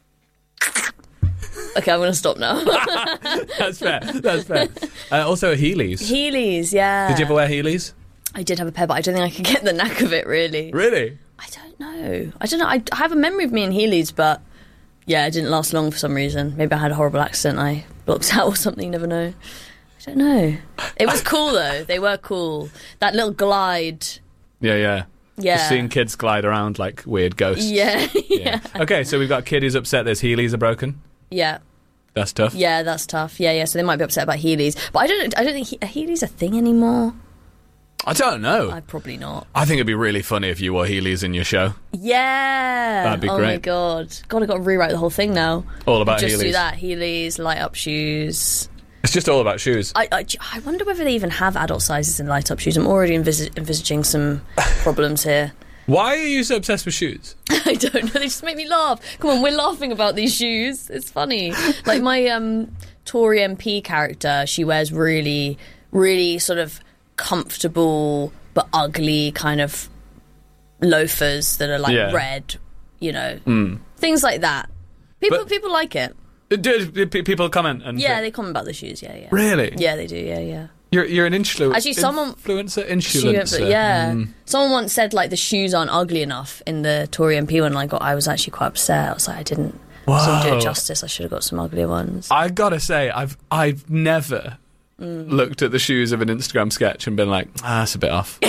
S17: Okay, I'm going to stop now.
S16: That's fair. Also Heelys.
S17: Heelys, yeah.
S16: Did you ever wear Heelys?
S17: I did have a pair, but I don't think I could get the knack of it, really.
S16: Really?
S17: I don't know. I have a memory of me in Heelys, but yeah, it didn't last long for some reason. Maybe I had a horrible accident I blocked out or something, you never know. I don't know. It was cool, though. They were cool. That little glide.
S16: Yeah. Just seeing kids glide around like weird ghosts.
S17: Yeah.
S16: Okay, so we've got a kid who's upset that his Heelys are broken.
S17: Yeah.
S16: That's tough.
S17: Yeah, that's tough. Yeah. So they might be upset about Heelys, but I don't think Heelys a thing anymore.
S16: I don't know.
S17: Probably not.
S16: I think it'd be really funny if you wore Heelys in your show.
S17: Yeah.
S16: That'd be great.
S17: Oh my god. I've got to rewrite the whole thing now.
S16: All about
S17: Just
S16: Heelys.
S17: do that. Heelys, light up shoes.
S16: It's just all about shoes.
S17: I wonder whether they even have adult sizes in light up shoes. I'm already envisaging some problems here.
S16: Why are you so obsessed with shoes?
S17: I don't know. They just make me laugh. Come on, we're laughing about these shoes. It's funny. Like my Tory MP character, she wears really, really sort of comfortable but ugly kind of loafers that are like red, you know, things like that. People like it.
S16: Do people comment? And
S17: they comment about the shoes. Yeah.
S16: Really?
S17: Yeah, they do. Yeah.
S16: You're an influencer.
S17: Actually, someone
S16: influencer.
S17: Yeah. Someone once said like the shoes aren't ugly enough in the Tory MP one. I was actually quite upset. I was like, I didn't do it justice. I should have got some uglier ones.
S16: I gotta say, I've never looked at the shoes of an Instagram sketch and been like, that's a bit off.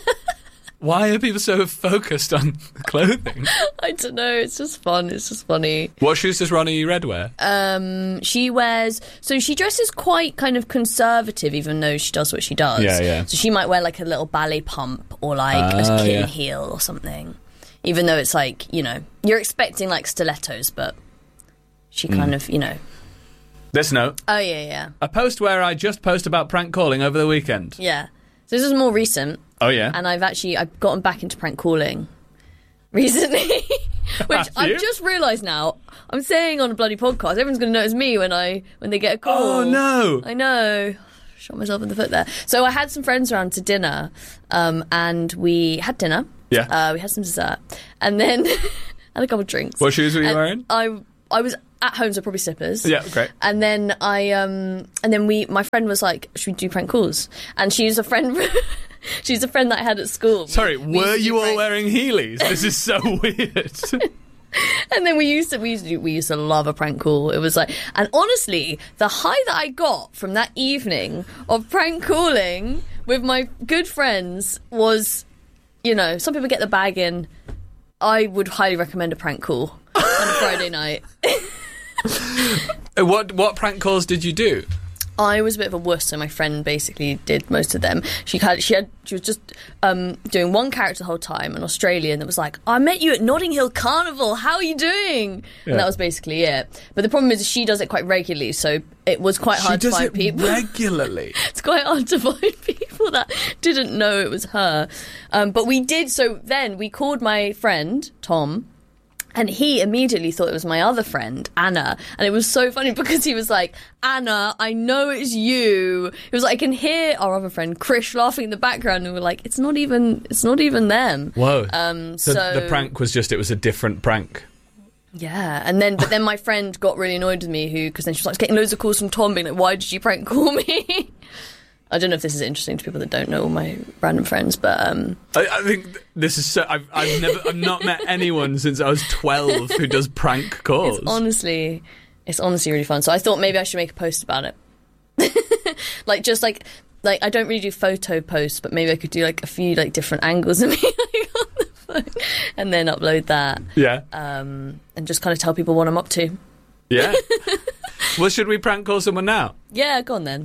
S16: Why are people so focused on clothing?
S17: I don't know. It's just fun. It's just funny.
S16: What shoes does Ronnie Red wear?
S17: She wears... So she dresses quite kind of conservative, even though she does what she does.
S16: Yeah.
S17: So she might wear like a little ballet pump or like a kitten heel or something. Even though it's like, you know, you're expecting like stilettos, but she kind of, you know...
S16: This note.
S17: Oh, yeah.
S16: A post where I just post about prank calling over the weekend.
S17: Yeah. So this is more recent.
S16: Oh, yeah?
S17: And I've gotten back into prank calling recently. Which I've just realised now, I'm saying on a bloody podcast, everyone's going to notice me when they get a call.
S16: Oh, no.
S17: I know. Shot myself in the foot there. So I had some friends around to dinner, and we had dinner.
S16: Yeah.
S17: We had some dessert. And then had a couple of drinks.
S16: What shoes were you wearing?
S17: I was at home, so probably slippers.
S16: Yeah, great.
S17: And then my friend was like, should we do prank calls? And she's a friend that I had at school.
S16: Sorry, were you all wearing Heelys? This is so weird.
S17: And then we used to love a prank call. It was like, and honestly, the high that I got from that evening of prank calling with my good friends was, some people get the bag in. I would highly recommend a prank call on a Friday night.
S16: What prank calls did you do?
S17: I was a bit of a wuss, so my friend basically did most of them. She was just doing one character the whole time, an Australian that was like, I met you at Notting Hill Carnival, how are you doing?
S16: Yeah.
S17: And that was basically it. But the problem is she does it quite regularly, so it was quite hard to find people.
S16: Regularly?
S17: It's quite hard to find people that didn't know it was her. But we did, so then we called my friend, Tom, and he immediately thought it was my other friend, Anna. And it was so funny because he was like, Anna, I know it's you. He was like, I can hear our other friend, Krish, laughing in the background. And we were like, it's not even them.
S16: Whoa.
S17: So
S16: the prank was it was a different prank.
S17: Yeah. But then my friend got really annoyed with me because then she was like getting loads of calls from Tom being like, why did you prank call me? I don't know if this is interesting to people that don't know all my random friends, but
S16: I think this is so. I've not met anyone since I was 12 who does prank calls.
S17: It's honestly really fun. So I thought maybe I should make a post about it. like I don't really do photo posts, but maybe I could do like a few like different angles of me on the phone and then upload that.
S16: Yeah.
S17: And just kind of tell people what I'm up to.
S16: Yeah. Well, should we prank call someone now?
S17: Yeah, go on then.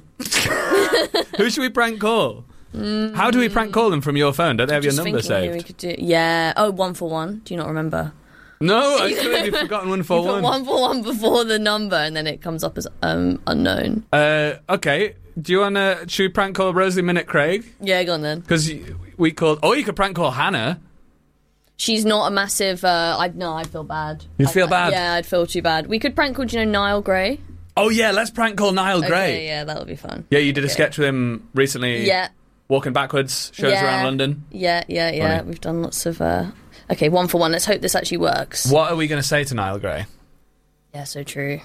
S16: Who should we prank call? How do we prank call them from your phone? Don't they have your number saved?
S17: We could do, yeah. Oh, 141. Do you not remember?
S16: No, I completely forgotten 141.
S17: You put 141 before the number and then it comes up as unknown.
S16: Okay. Do you want to... Should we prank call Rosalie Minute Craig?
S17: Yeah, go on then.
S16: Because we called... Oh, you could prank call Hannah.
S17: She's not a massive... I'd feel bad.
S16: You'd feel bad?
S17: Yeah, I'd feel too bad. We could prank call, do you know, Niall Gray?
S16: Oh, yeah, let's prank call Niall Gray.
S17: Okay, yeah, that'll be fun.
S16: Yeah, you did a sketch with him recently.
S17: Yeah.
S16: Walking backwards, shows around London.
S17: Yeah.
S16: Funny.
S17: We've done lots of... Okay, 141. Let's hope this actually works.
S16: What are we going to say to Niall Gray?
S17: Yeah, so true.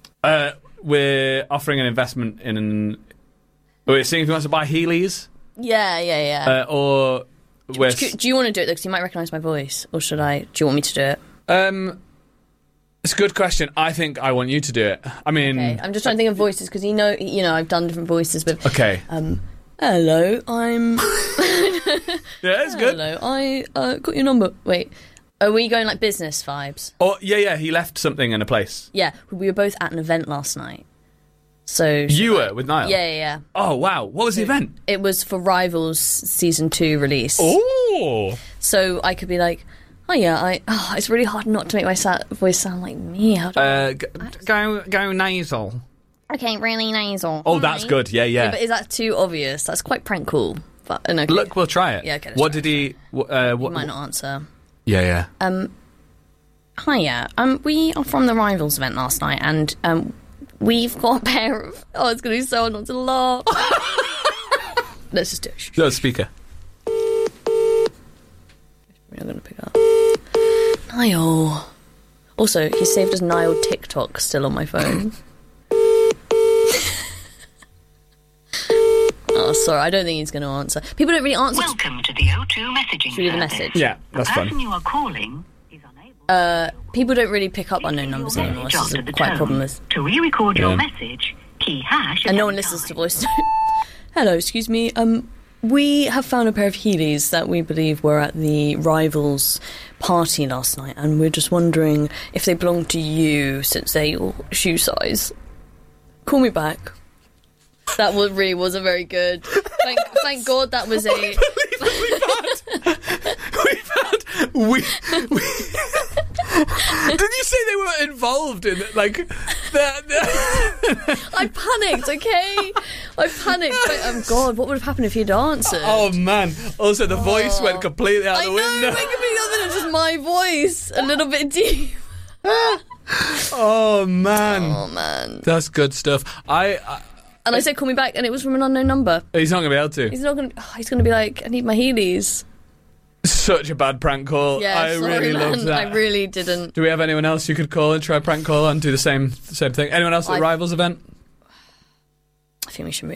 S16: We're offering an investment in... We're seeing if he wants to buy Heelys.
S17: Yeah.
S16: Or...
S17: Do you want to do it, though? Because you might recognise my voice. Or should I... Do you want me to do it?
S16: It's a good question. I think I want you to do it. I mean...
S17: Okay. I'm just trying to think of voices, because you know, I've done different voices with...
S16: Okay.
S17: Hello, I'm...
S16: Yeah, it's good.
S17: Hello, I got your number. Wait, are we going like business vibes?
S16: Oh, yeah, he left something in a place.
S17: Yeah, we were both at an event last night. So
S16: you were with Niall?
S17: Yeah.
S16: Oh, wow. What was the event?
S17: It was for Rivals Season 2 release.
S16: Oh!
S17: So I could be like, it's really hard not to make my voice sound like me. How do
S16: go nasal.
S17: Okay, really nasal.
S16: Oh, that's good. Yeah.
S17: But is that too obvious? That's quite prank cool. But, okay.
S16: Look, we'll try it.
S17: Yeah, okay.
S16: What did he...
S17: He might not answer.
S16: Yeah.
S17: Hiya. We are from the Rivals event last night, and we've got a pair of... Oh, it's going to be so hard not to laugh. Let's just do it.
S16: No, speaker.
S17: We're not going to pick up. Niall. Also, he saved as Niall TikTok still on my phone. Oh, sorry, I don't think he's going to answer. People don't really answer.
S11: Welcome to the O2 messaging.
S17: Should we leave a message?
S16: Yeah, that's fun.
S11: The person you are calling is unable.
S17: People don't really pick up unknown numbers anymore. This is quite a problem with.
S11: To re-record your message, key hash.
S17: And no one listens to voice note. Hello, excuse me. We have found a pair of Heelys that we believe were at the Rivals party last night, and we're just wondering if they belong to you since they're your shoe size. Call me back. That really wasn't very good. Thank God that was
S16: Did you say they were involved in it? Like,
S17: I panicked, okay? I panicked. But, oh, God, what would have happened if he'd answered?
S16: Oh, man. Also, the voice went completely out the window.
S17: I know, it went completely out the window. Just my voice, a little bit deep.
S16: Oh, man.
S17: Oh, man.
S16: That's good stuff.
S17: And I said, call me back, and it was from an unknown number.
S16: He's not going to be able to.
S17: He's going to be like, I need my Heelys.
S16: Such a bad prank call.
S17: Yeah,
S16: I really loved that.
S17: I really didn't.
S16: Do we have anyone else you could call and try a prank call and do the same thing? Anyone else at Rivals event?
S17: I think we should